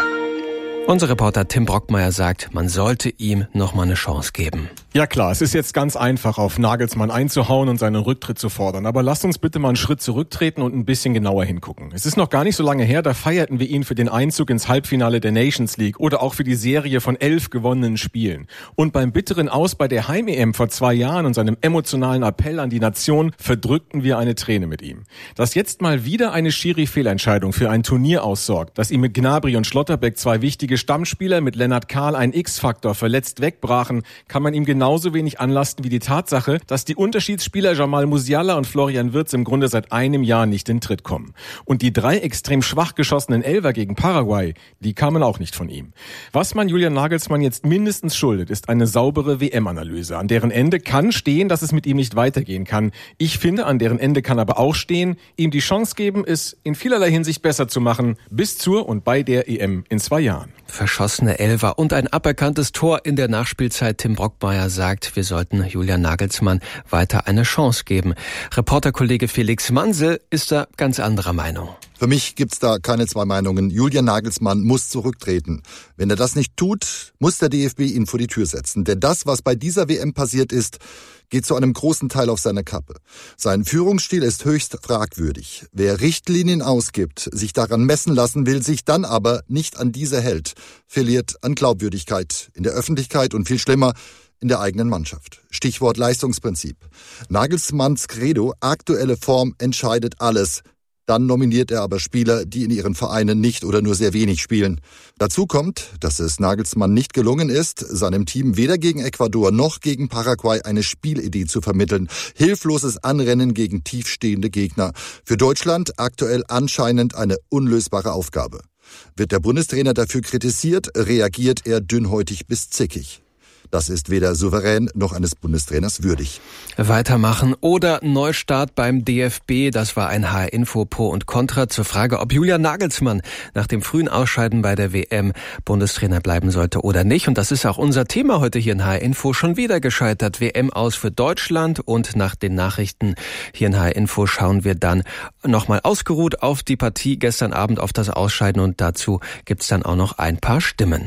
S2: Unser Reporter Tim Brockmeier sagt, man sollte ihm noch mal eine Chance geben.
S20: Ja klar, es ist jetzt ganz einfach, auf Nagelsmann einzuhauen und seinen Rücktritt zu fordern. Aber lasst uns bitte mal einen Schritt zurücktreten und ein bisschen genauer hingucken. Es ist noch gar nicht so lange her, da feierten wir ihn für den Einzug ins Halbfinale der Nations League oder auch für die Serie von elf gewonnenen Spielen. Und beim bitteren Aus bei der Heim-E M vor zwei Jahren und seinem emotionalen Appell an die Nation verdrückten wir eine Träne mit ihm. Dass jetzt mal wieder eine Schiri-Fehlentscheidung für ein Turnier aussorgt, dass ihm mit Gnabry und Schlotterbeck zwei wichtige Stammspieler mit Lennart Kahl ein X-Faktor verletzt wegbrachen, kann man ihm genauso wenig anlasten wie die Tatsache, dass die Unterschiedsspieler Jamal Musiala und Florian Wirtz im Grunde seit einem Jahr nicht in Tritt kommen. Und die drei extrem schwach geschossenen Elfer gegen Paraguay, die kamen auch nicht von ihm. Was man Julian Nagelsmann jetzt mindestens schuldet, ist eine saubere W M-Analyse. An deren Ende kann stehen, dass es mit ihm nicht weitergehen kann. Ich finde, an deren Ende kann aber auch stehen, ihm die Chance geben, es in vielerlei Hinsicht besser zu machen, bis zur und bei der E M in zwei Jahren.
S2: Verschossene Elfer und ein aberkanntes Tor in der Nachspielzeit. Tim Brockmeier sagt, wir sollten Julian Nagelsmann weiter eine Chance geben. Reporterkollege Felix Mansel ist da ganz anderer Meinung.
S17: Für mich gibt's da keine zwei Meinungen. Julian Nagelsmann muss zurücktreten. Wenn er das nicht tut, muss der D F B ihn vor die Tür setzen. Denn das, was bei dieser W M passiert ist, geht zu einem großen Teil auf seine Kappe. Sein Führungsstil ist höchst fragwürdig. Wer Richtlinien ausgibt, sich daran messen lassen will, sich dann aber nicht an diese hält, verliert an Glaubwürdigkeit in der Öffentlichkeit und viel schlimmer, in der eigenen Mannschaft. Stichwort Leistungsprinzip. Nagelsmanns Credo, aktuelle Form entscheidet alles. Dann nominiert er aber Spieler, die in ihren Vereinen nicht oder nur sehr wenig spielen. Dazu kommt, dass es Nagelsmann nicht gelungen ist, seinem Team weder gegen Ecuador noch gegen Paraguay eine Spielidee zu vermitteln. Hilfloses Anrennen gegen tiefstehende Gegner. Für Deutschland aktuell anscheinend eine unlösbare Aufgabe. Wird der Bundestrainer dafür kritisiert, reagiert er dünnhäutig bis zickig. Das ist weder souverän noch eines Bundestrainers würdig.
S2: Weitermachen oder Neustart beim D F B, das war ein H R-Info Pro und Contra zur Frage, ob Julian Nagelsmann nach dem frühen Ausscheiden bei der W M Bundestrainer bleiben sollte oder nicht. Und das ist auch unser Thema heute hier in H R-Info. Schon wieder gescheitert, W M aus für Deutschland. Und nach den Nachrichten hier in H R-Info schauen wir dann nochmal ausgeruht auf die Partie gestern Abend, auf das Ausscheiden. Und dazu gibt's dann auch noch ein paar Stimmen.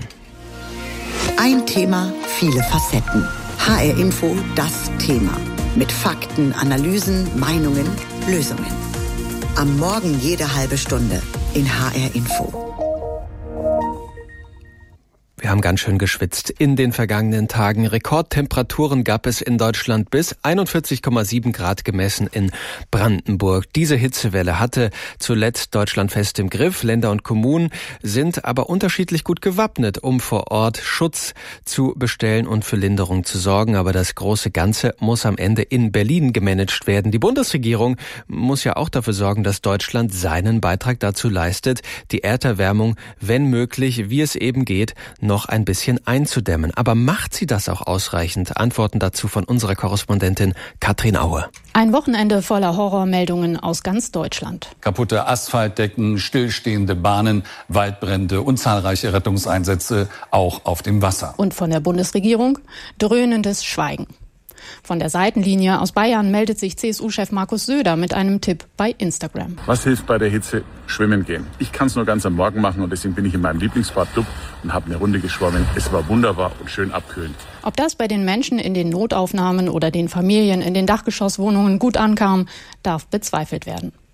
S12: Ein Thema, viele Facetten. H R-Info, das Thema. Mit Fakten, Analysen, Meinungen, Lösungen. Am Morgen jede halbe Stunde in H R-Info.
S2: Wir haben ganz schön geschwitzt in den vergangenen Tagen. Rekordtemperaturen gab es in Deutschland bis einundvierzig Komma sieben Grad gemessen in Brandenburg. Diese Hitzewelle hatte zuletzt Deutschland fest im Griff. Länder und Kommunen sind aber unterschiedlich gut gewappnet, um vor Ort Schutz zu bestellen und für Linderung zu sorgen. Aber das große Ganze muss am Ende in Berlin gemanagt werden. Die Bundesregierung muss ja auch dafür sorgen, dass Deutschland seinen Beitrag dazu leistet, die Erderwärmung, wenn möglich, wie es eben geht, noch ein bisschen einzudämmen. Aber macht sie das auch ausreichend? Antworten dazu von unserer Korrespondentin Katrin Aue.
S21: Ein Wochenende voller Horrormeldungen aus ganz Deutschland.
S22: Kaputte Asphaltdecken, stillstehende Bahnen, Waldbrände und zahlreiche Rettungseinsätze auch auf dem Wasser.
S21: Und von der Bundesregierung dröhnendes Schweigen. Von der Seitenlinie aus Bayern meldet sich C S U-Chef Markus Söder mit einem Tipp bei Instagram.
S23: Was hilft bei der Hitze? Schwimmen gehen. Ich kann es nur ganz am Morgen machen und deswegen bin ich in meinem Lieblingsbad Dub und habe eine Runde geschwommen. Es war wunderbar und schön abkühlend.
S21: Ob das bei den Menschen in den Notaufnahmen oder den Familien in den Dachgeschosswohnungen gut ankam, darf bezweifelt werden.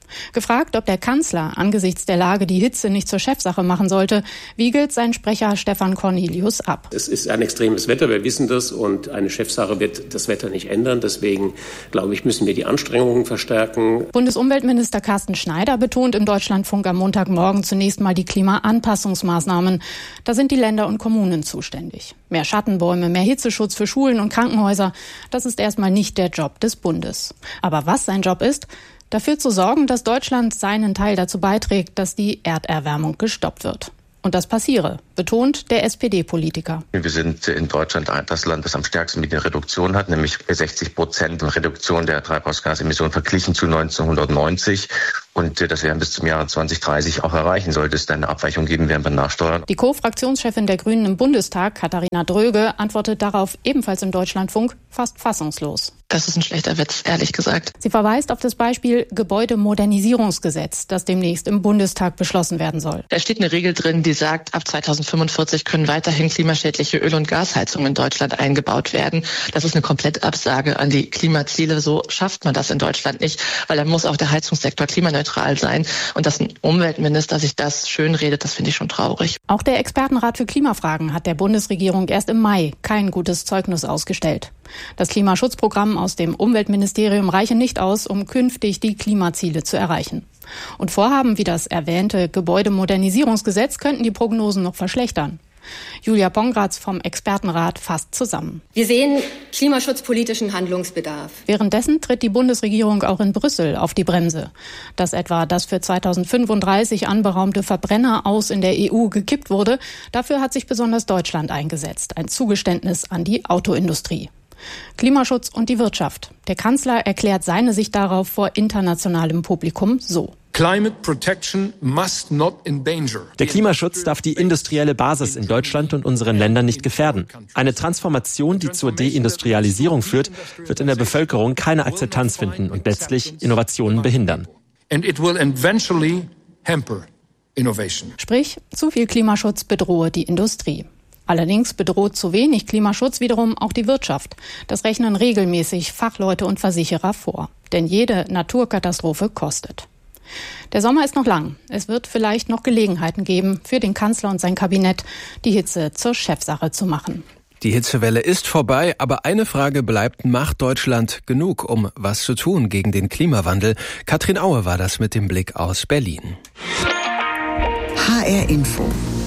S21: Gefragt, ob der Kanzler angesichts der Lage die Hitze nicht zur Chefsache machen sollte, wiegelt sein Sprecher Stefan Cornelius ab.
S1: Es ist ein extremes Wetter, wir wissen das, und eine Chefsache wird das Wetter nicht ändern. Deswegen, glaube ich, müssen wir die Anstrengungen verstärken.
S21: Bundesumweltminister Carsten Schneider betont im Deutschlandfunk am Montagmorgen zunächst mal die Klimaanpassungsmaßnahmen. Da sind die Länder und Kommunen zuständig. Mehr Schattenbäume, mehr Hitzeschutz für Schulen und Krankenhäuser, das ist erstmal nicht der Job des Bundes. Aber was sein Job ist, dafür zu sorgen, dass Deutschland seinen Teil dazu beiträgt, dass die Erderwärmung gestoppt wird. Und das passiere, betont der S P D-Politiker.
S6: Wir sind in Deutschland das Land, das am stärksten mit der Reduktion hat, nämlich sechzig Prozent Reduktion der Treibhausgasemissionen verglichen zu neunzehnhundertneunzig. Und das werden bis zum Jahre zwanzig dreißig auch erreichen. Sollte es dann eine Abweichung geben, werden wir nachsteuern.
S21: Die Co-Fraktionschefin der Grünen im Bundestag, Katharina Dröge, antwortet darauf ebenfalls im Deutschlandfunk fast fassungslos.
S7: Das ist ein schlechter Witz, ehrlich gesagt.
S21: Sie verweist auf das Beispiel Gebäudemodernisierungsgesetz, das demnächst im Bundestag beschlossen werden soll.
S7: Da steht eine Regel drin, die sagt, ab zweitausendfünfundvierzig können weiterhin klimaschädliche Öl- und Gasheizungen in Deutschland eingebaut werden. Das ist eine Komplettabsage an die Klimaziele. So schafft man das in Deutschland nicht, weil dann muss auch der Heizungssektor klimaneutral sein. Und dass ein Umweltminister sich das schönredet, das finde ich schon traurig.
S21: Auch der Expertenrat für Klimafragen hat der Bundesregierung erst im Mai kein gutes Zeugnis ausgestellt. Das Klimaschutzprogramm aus dem Umweltministerium reiche nicht aus, um künftig die Klimaziele zu erreichen. Und Vorhaben wie das erwähnte Gebäudemodernisierungsgesetz könnten die Prognosen noch verschlechtern. Julia Pongratz vom Expertenrat fasst zusammen.
S24: Wir sehen klimaschutzpolitischen Handlungsbedarf.
S21: Währenddessen tritt die Bundesregierung auch in Brüssel auf die Bremse. Dass etwa das für zweitausendfünfunddreißig anberaumte Verbrenner aus in der E U gekippt wurde, dafür hat sich besonders Deutschland eingesetzt. Ein Zugeständnis an die Autoindustrie. Klimaschutz und die Wirtschaft. Der Kanzler erklärt seine Sicht darauf vor internationalem Publikum so.
S25: Climate protection must not endanger.
S26: Der Klimaschutz darf die industrielle Basis in Deutschland und unseren Ländern nicht gefährden. Eine Transformation, die zur Deindustrialisierung führt, wird in der Bevölkerung keine Akzeptanz finden und letztlich Innovationen behindern.
S25: And it will eventually hamper innovation.
S21: Sprich, zu viel Klimaschutz bedrohe die Industrie. Allerdings bedroht zu wenig Klimaschutz wiederum auch die Wirtschaft. Das rechnen regelmäßig Fachleute und Versicherer vor. Denn jede Naturkatastrophe kostet. Der Sommer ist noch lang. Es wird vielleicht noch Gelegenheiten geben, für den Kanzler und sein Kabinett die Hitze zur Chefsache zu machen.
S2: Die Hitzewelle ist vorbei, aber eine Frage bleibt, macht Deutschland genug, um was zu tun gegen den Klimawandel? Katrin Aue war das mit dem Blick aus Berlin.
S12: H R Info.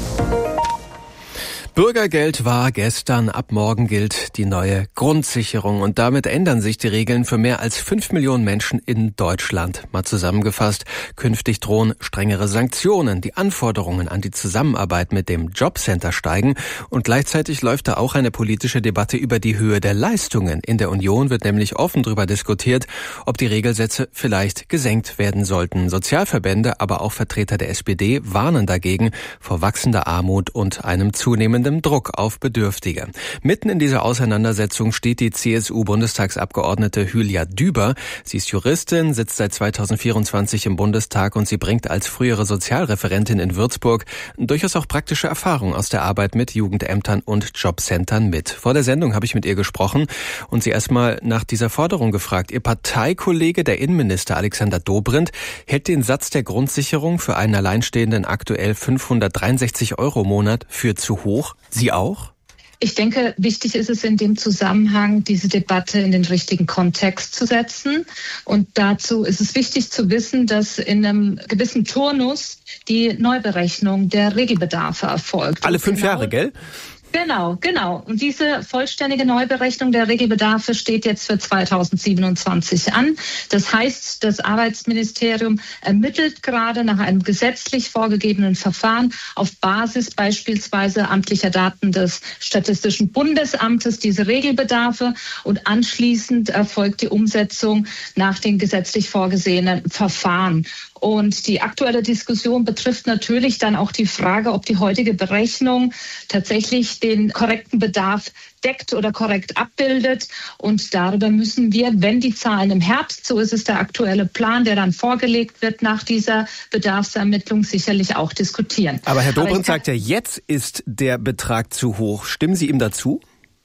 S2: Bürgergeld war gestern, ab morgen gilt die neue Grundsicherung und damit ändern sich die Regeln für mehr als fünf Millionen Menschen in Deutschland. Mal zusammengefasst, künftig drohen strengere Sanktionen, die Anforderungen an die Zusammenarbeit mit dem Jobcenter steigen und gleichzeitig läuft da auch eine politische Debatte über die Höhe der Leistungen. In der Union wird nämlich offen darüber diskutiert, ob die Regelsätze vielleicht gesenkt werden sollten. Sozialverbände, aber auch Vertreter der S P D warnen dagegen vor wachsender Armut und einem zunehmenden Druck auf Bedürftige. Mitten in dieser Auseinandersetzung steht die C S U-Bundestagsabgeordnete Hülya Düber. Sie ist Juristin, sitzt seit zweitausendvierundzwanzig im Bundestag und sie bringt als frühere Sozialreferentin in Würzburg durchaus auch praktische Erfahrung aus der Arbeit mit Jugendämtern und Jobcentern mit. Vor der Sendung habe ich mit ihr gesprochen und sie erstmal nach dieser Forderung gefragt. Ihr Parteikollege, der Innenminister Alexander Dobrindt, hält den Satz der Grundsicherung für einen Alleinstehenden aktuell fünfhundertdreiundsechzig Euro im Monat für zu hoch. Sie auch?
S27: Ich denke, wichtig ist es in dem Zusammenhang, diese Debatte in den richtigen Kontext zu setzen. Und dazu ist es wichtig zu wissen, dass in einem gewissen Turnus die Neuberechnung der Regelbedarfe erfolgt.
S2: Alle fünf
S27: genau,
S2: Jahre, gell?
S27: Genau, genau. Und diese vollständige Neuberechnung der Regelbedarfe steht jetzt für zweitausendsiebenundzwanzig an. Das heißt, das Arbeitsministerium ermittelt gerade nach einem gesetzlich vorgegebenen Verfahren auf Basis beispielsweise amtlicher Daten des Statistischen Bundesamtes diese Regelbedarfe und anschließend erfolgt die Umsetzung nach den gesetzlich vorgesehenen Verfahren. Und die aktuelle Diskussion betrifft natürlich dann auch die Frage, ob die heutige Berechnung tatsächlich den korrekten Bedarf deckt oder korrekt abbildet. Und darüber müssen wir, wenn die Zahlen im Herbst, so ist es der aktuelle Plan, der dann vorgelegt wird nach dieser Bedarfsermittlung, sicherlich auch diskutieren.
S2: Aber Herr Dobrindt sagt ja, jetzt ist der Betrag zu hoch. Stimmen Sie ihm dazu?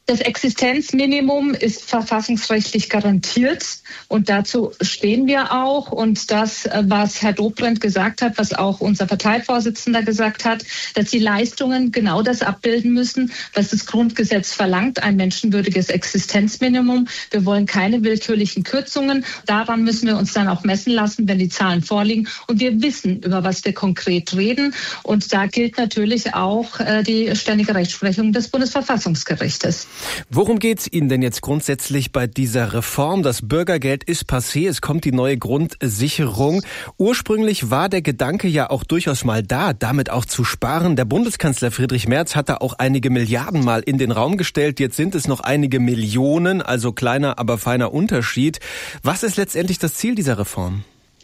S27: Das Existenzminimum ist verfassungsrechtlich garantiert und dazu stehen wir auch. Und das, was Herr Dobrindt gesagt hat, was auch unser Parteivorsitzender gesagt hat, dass die Leistungen genau das abbilden müssen, was das Grundgesetz verlangt, ein menschenwürdiges Existenzminimum. Wir wollen keine willkürlichen Kürzungen. Daran müssen wir uns dann auch messen lassen, wenn die Zahlen vorliegen. Und wir wissen, über was wir konkret reden. Und da gilt natürlich auch äh, die ständige Rechtsprechung des Bundesverfassungsgerichtes.
S2: Worum geht's Ihnen denn jetzt grundsätzlich bei dieser Reform? Das Bürgergeld ist passé, es kommt die neue Grundsicherung. Ursprünglich war der Gedanke ja auch durchaus mal da, damit auch zu sparen. Der Bundeskanzler Friedrich Merz hat da auch einige Milliarden mal in den Raum gestellt. Jetzt sind es noch einige Millionen, also kleiner, aber feiner Unterschied. Was ist letztendlich das Ziel dieser Reform?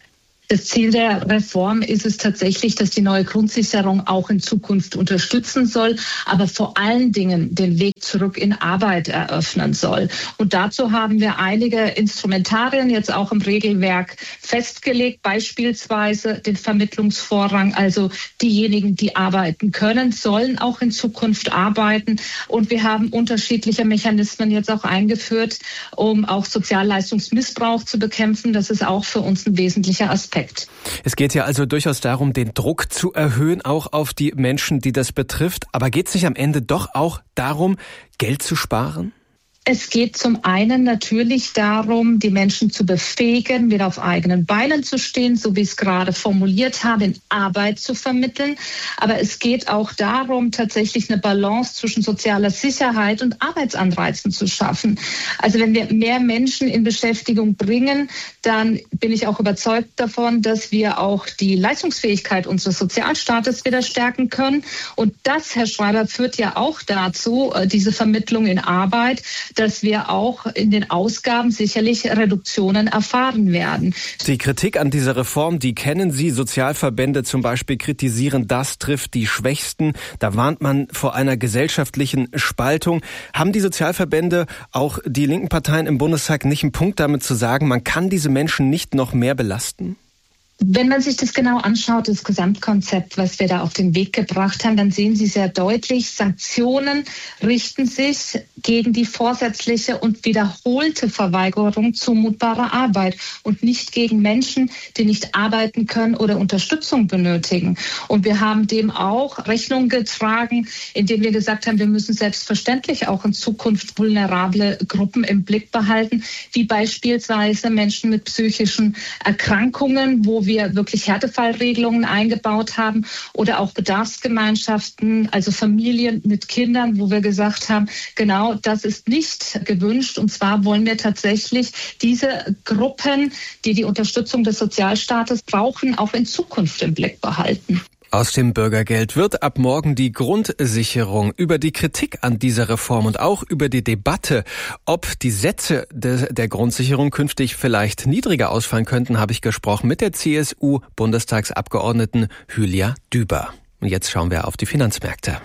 S27: Das Ziel der Reform ist es tatsächlich, dass die neue Grundsicherung auch in Zukunft unterstützen soll, aber vor allen Dingen den Weg zurück in Arbeit eröffnen soll. Und dazu haben wir einige Instrumentarien jetzt auch im Regelwerk festgelegt, beispielsweise den Vermittlungsvorrang, also diejenigen, die arbeiten können, sollen auch in Zukunft arbeiten. Und wir haben unterschiedliche Mechanismen jetzt auch eingeführt, um auch Sozialleistungsmissbrauch zu bekämpfen. Das ist auch für uns ein wesentlicher Aspekt.
S2: Es geht ja also durchaus darum, den Druck zu erhöhen, auch auf die Menschen, die das betrifft. Aber geht es nicht am Ende doch auch darum, Geld zu sparen?
S27: Es geht zum einen natürlich darum, die Menschen zu befähigen, wieder auf eigenen Beinen zu stehen, so wie ich es gerade formuliert habe, in Arbeit zu vermitteln. Aber es geht auch darum, tatsächlich eine Balance zwischen sozialer Sicherheit und Arbeitsanreizen zu schaffen. Also wenn wir mehr Menschen in Beschäftigung bringen, dann bin ich auch überzeugt davon, dass wir auch die Leistungsfähigkeit unseres Sozialstaates wieder stärken können. Und das, Herr Schreiber, führt ja auch dazu, diese Vermittlung in Arbeit, dass wir auch in den Ausgaben sicherlich Reduktionen erfahren werden.
S2: Die Kritik an dieser Reform, die kennen Sie. Sozialverbände zum Beispiel kritisieren, das trifft die Schwächsten. Da warnt man vor einer gesellschaftlichen Spaltung. Haben die Sozialverbände, auch die linken Parteien im Bundestag, nicht einen Punkt damit zu sagen, man kann diese Menschen nicht noch mehr belasten?
S27: Wenn man sich das genau anschaut, das Gesamtkonzept, was wir da auf den Weg gebracht haben, dann sehen Sie sehr deutlich, Sanktionen richten sich gegen die vorsätzliche und wiederholte Verweigerung zumutbarer Arbeit und nicht gegen Menschen, die nicht arbeiten können oder Unterstützung benötigen. Und wir haben dem auch Rechnung getragen, indem wir gesagt haben, wir müssen selbstverständlich auch in Zukunft vulnerable Gruppen im Blick behalten, wie beispielsweise Menschen mit psychischen Erkrankungen, wo wir wir wirklich Härtefallregelungen eingebaut haben oder auch Bedarfsgemeinschaften, also Familien mit Kindern, wo wir gesagt haben, genau das ist nicht gewünscht. Und zwar wollen wir tatsächlich diese Gruppen, die die Unterstützung des Sozialstaates brauchen, auch in Zukunft im Blick behalten.
S2: Aus dem Bürgergeld wird ab morgen die Grundsicherung. Über die Kritik an dieser Reform und auch über die Debatte, ob die Sätze de, der Grundsicherung künftig vielleicht niedriger ausfallen könnten, habe ich gesprochen mit der C S U-Bundestagsabgeordneten Hülya Düber. Und jetzt schauen wir auf die Finanzmärkte.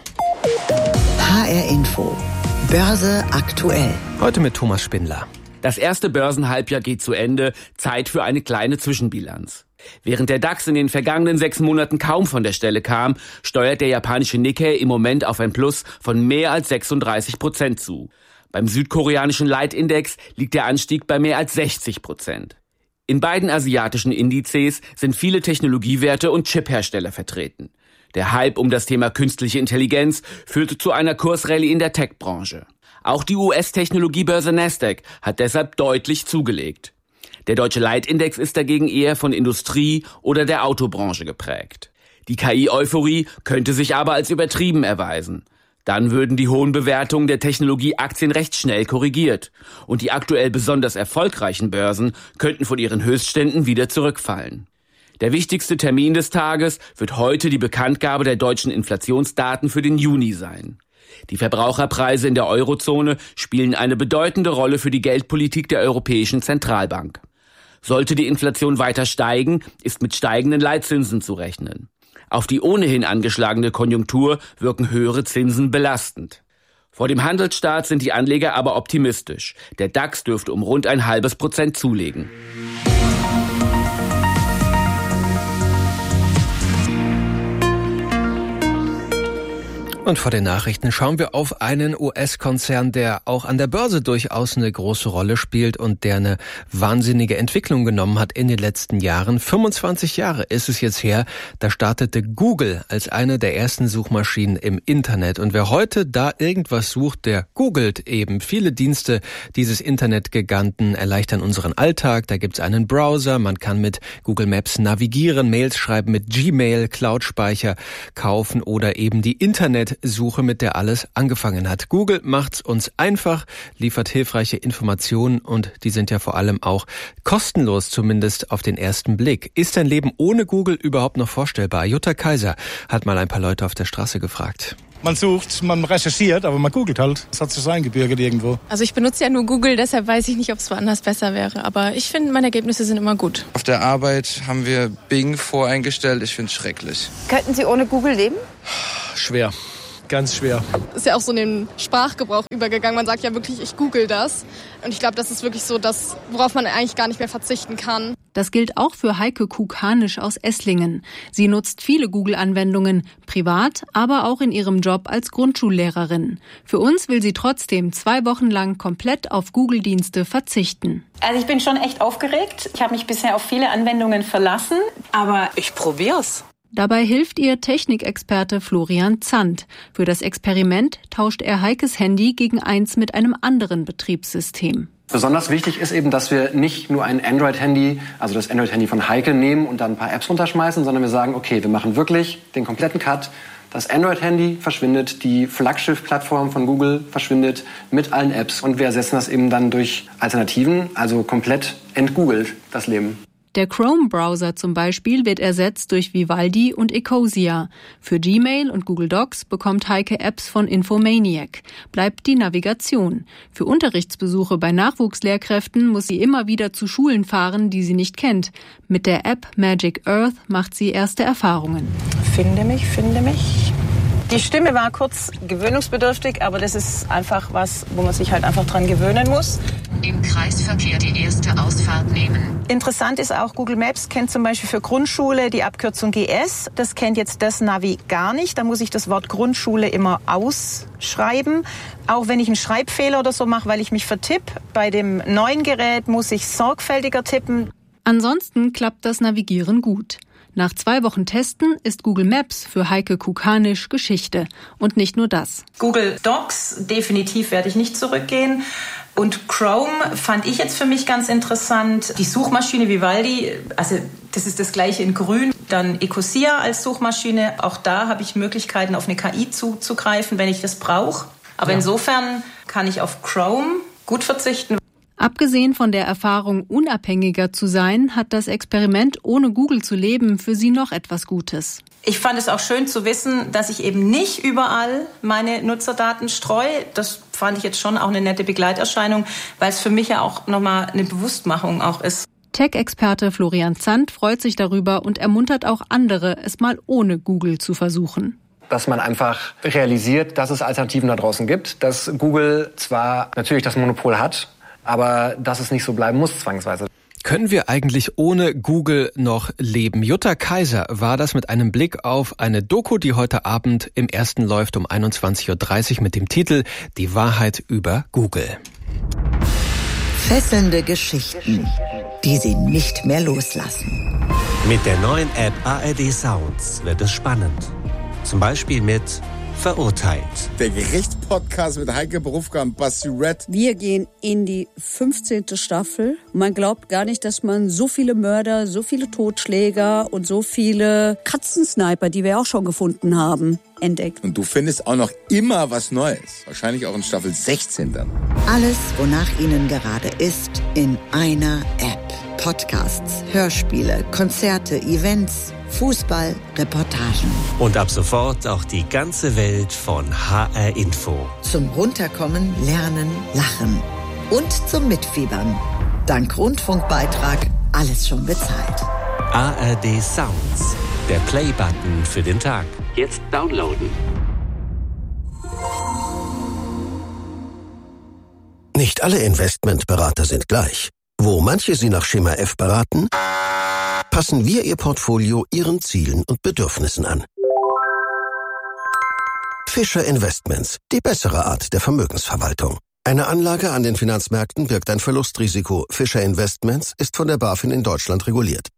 S12: H R Info. Börse aktuell.
S2: Heute mit Thomas Spindler.
S3: Das erste Börsenhalbjahr geht zu Ende. Zeit für eine kleine Zwischenbilanz. Während der DAX in den vergangenen sechs Monaten kaum von der Stelle kam, steuert der japanische Nikkei im Moment auf ein Plus von mehr als sechsunddreißig Prozent zu. Beim südkoreanischen Leitindex liegt der Anstieg bei mehr als sechzig Prozent. In beiden asiatischen Indizes sind viele Technologiewerte und Chiphersteller vertreten. Der Hype um das Thema künstliche Intelligenz führte zu einer Kursrallye in der Tech-Branche. Auch die U S-Technologiebörse Nasdaq hat deshalb deutlich zugelegt. Der deutsche Leitindex ist dagegen eher von Industrie oder der Autobranche geprägt. Die K I-Euphorie könnte sich aber als übertrieben erweisen. Dann würden die hohen Bewertungen der Technologieaktien recht schnell korrigiert und die aktuell besonders erfolgreichen Börsen könnten von ihren Höchstständen wieder zurückfallen. Der wichtigste Termin des Tages wird heute die Bekanntgabe der deutschen Inflationsdaten für den Juni sein. Die Verbraucherpreise in der Eurozone spielen eine bedeutende Rolle für die Geldpolitik der Europäischen Zentralbank. Sollte die Inflation weiter steigen, ist mit steigenden Leitzinsen zu rechnen. Auf die ohnehin angeschlagene Konjunktur wirken höhere Zinsen belastend. Vor dem Handelsstart sind die Anleger aber optimistisch. Der DAX dürfte um rund ein halbes Prozent zulegen.
S2: Und vor den Nachrichten schauen wir auf einen U S-Konzern, der auch an der Börse durchaus eine große Rolle spielt und der eine wahnsinnige Entwicklung genommen hat in den letzten Jahren. fünfundzwanzig Jahre ist es jetzt her, da startete Google als eine der ersten Suchmaschinen im Internet. Und wer heute da irgendwas sucht, der googelt eben. Viele Dienste dieses Internetgiganten erleichtern unseren Alltag. Da gibt's einen Browser, man kann mit Google Maps navigieren, Mails schreiben, mit Gmail, Cloud-Speicher kaufen oder eben die Internetsuche, mit der alles angefangen hat. Google macht's uns einfach, liefert hilfreiche Informationen und die sind ja vor allem auch kostenlos, zumindest auf den ersten Blick. Ist ein Leben ohne Google überhaupt noch vorstellbar? Jutta Kaiser hat mal ein paar Leute auf der Straße gefragt.
S4: Man sucht, man recherchiert, aber man googelt halt. Das hat sich so eingebürgert irgendwo.
S5: Also ich benutze ja nur Google, deshalb weiß ich nicht, ob es woanders besser wäre. Aber ich finde, meine Ergebnisse sind immer gut.
S8: Auf der Arbeit haben wir Bing voreingestellt. Ich finde es schrecklich.
S9: Könnten Sie ohne Google leben?
S4: Schwer. Ganz schwer.
S5: Ist ja auch so in den Sprachgebrauch übergegangen. Man sagt ja wirklich, ich google das. Und ich glaube, das ist wirklich so das, worauf man eigentlich gar nicht mehr verzichten kann.
S10: Das gilt auch für Heike Kukanisch aus Esslingen. Sie nutzt viele Google-Anwendungen, privat, aber auch in ihrem Job als Grundschullehrerin. Für uns will sie trotzdem zwei Wochen lang komplett auf Google-Dienste verzichten.
S11: Also ich bin schon echt aufgeregt. Ich habe mich bisher auf viele Anwendungen verlassen, aber ich probier's.
S10: Dabei hilft ihr Technikexperte Florian Zandt. Für das Experiment tauscht er Heikes Handy gegen eins mit einem anderen Betriebssystem.
S13: Besonders wichtig ist eben, dass wir nicht nur ein Android-Handy, also das Android-Handy von Heike nehmen und dann ein paar Apps runterschmeißen, sondern wir sagen, okay, wir machen wirklich den kompletten Cut. Das Android-Handy verschwindet, die Flaggschiff-Plattform von Google verschwindet mit allen Apps und wir ersetzen das eben dann durch Alternativen, also komplett entgoogelt das Leben.
S10: Der Chrome-Browser zum Beispiel wird ersetzt durch Vivaldi und Ecosia. Für Gmail und Google Docs bekommt Heike Apps von Infomaniac. Bleibt die Navigation. Für Unterrichtsbesuche bei Nachwuchslehrkräften muss sie immer wieder zu Schulen fahren, die sie nicht kennt. Mit der App Magic Earth macht sie erste Erfahrungen.
S11: Finde mich, finde mich. Die Stimme war kurz gewöhnungsbedürftig, aber das ist einfach was, wo man sich halt einfach dran gewöhnen muss.
S28: Im Kreisverkehr die erste Ausfahrt nehmen.
S11: Interessant ist auch, Google Maps kennt zum Beispiel für Grundschule die Abkürzung G S. Das kennt jetzt das Navi gar nicht. Da muss ich das Wort Grundschule immer ausschreiben. Auch wenn ich einen Schreibfehler oder so mache, weil ich mich vertippe. Bei dem neuen Gerät muss ich sorgfältiger tippen.
S10: Ansonsten klappt das Navigieren gut. Nach zwei Wochen Testen ist Google Maps für Heike Kukanisch Geschichte. Und nicht nur das.
S11: Google Docs, definitiv werde ich nicht zurückgehen. Und Chrome fand ich jetzt für mich ganz interessant. Die Suchmaschine Vivaldi, also das ist das gleiche in grün. Dann Ecosia als Suchmaschine. Auch da habe ich Möglichkeiten, auf eine K I zuzugreifen, wenn ich das brauche. Aber ja. Insofern kann ich auf Chrome gut verzichten.
S10: Abgesehen von der Erfahrung, unabhängiger zu sein, hat das Experiment, ohne Google zu leben, für sie noch etwas Gutes.
S11: Ich fand es auch schön zu wissen, dass ich eben nicht überall meine Nutzerdaten streue. Das fand ich jetzt schon auch eine nette Begleiterscheinung, weil es für mich ja auch nochmal eine Bewusstmachung auch ist.
S10: Tech-Experte Florian Zandt freut sich darüber und ermuntert auch andere, es mal ohne Google zu versuchen.
S13: Dass man einfach realisiert, dass es Alternativen da draußen gibt, dass Google zwar natürlich das Monopol hat, aber dass es nicht so bleiben muss zwangsweise.
S2: Können wir eigentlich ohne Google noch leben? Jutta Kaiser war das mit einem Blick auf eine Doku, die heute Abend im Ersten läuft um einundzwanzig Uhr dreißig mit dem Titel Die Wahrheit über Google.
S12: Fesselnde Geschichten, die Sie nicht mehr loslassen.
S29: Mit der neuen App A R D Sounds wird es spannend. Zum Beispiel mit Verurteilt.
S30: Der Gerichtspodcast mit Heike Berufka und Basti Red.
S31: Wir gehen in die fünfzehnte Staffel. Man glaubt gar nicht, dass man so viele Mörder, so viele Totschläger und so viele Katzensniper, die wir auch schon gefunden haben, entdeckt.
S30: Und du findest auch noch immer was Neues. Wahrscheinlich auch in Staffel sechzehn dann.
S12: Alles, wonach Ihnen gerade ist, in einer App. Podcasts, Hörspiele, Konzerte, Events, Fußball, Reportagen.
S29: Und ab sofort auch die ganze Welt von H R Info.
S12: Zum Runterkommen, Lernen, Lachen und zum Mitfiebern. Dank Rundfunkbeitrag alles schon bezahlt.
S29: A R D Sounds, der Play-Button für den Tag. Jetzt downloaden.
S32: Nicht alle Investmentberater sind gleich. Wo manche Sie nach Schema F beraten, passen wir Ihr Portfolio Ihren Zielen und Bedürfnissen an. Fischer Investments, die bessere Art der Vermögensverwaltung. Eine Anlage an den Finanzmärkten birgt ein Verlustrisiko. Fischer Investments ist von der BaFin in Deutschland reguliert.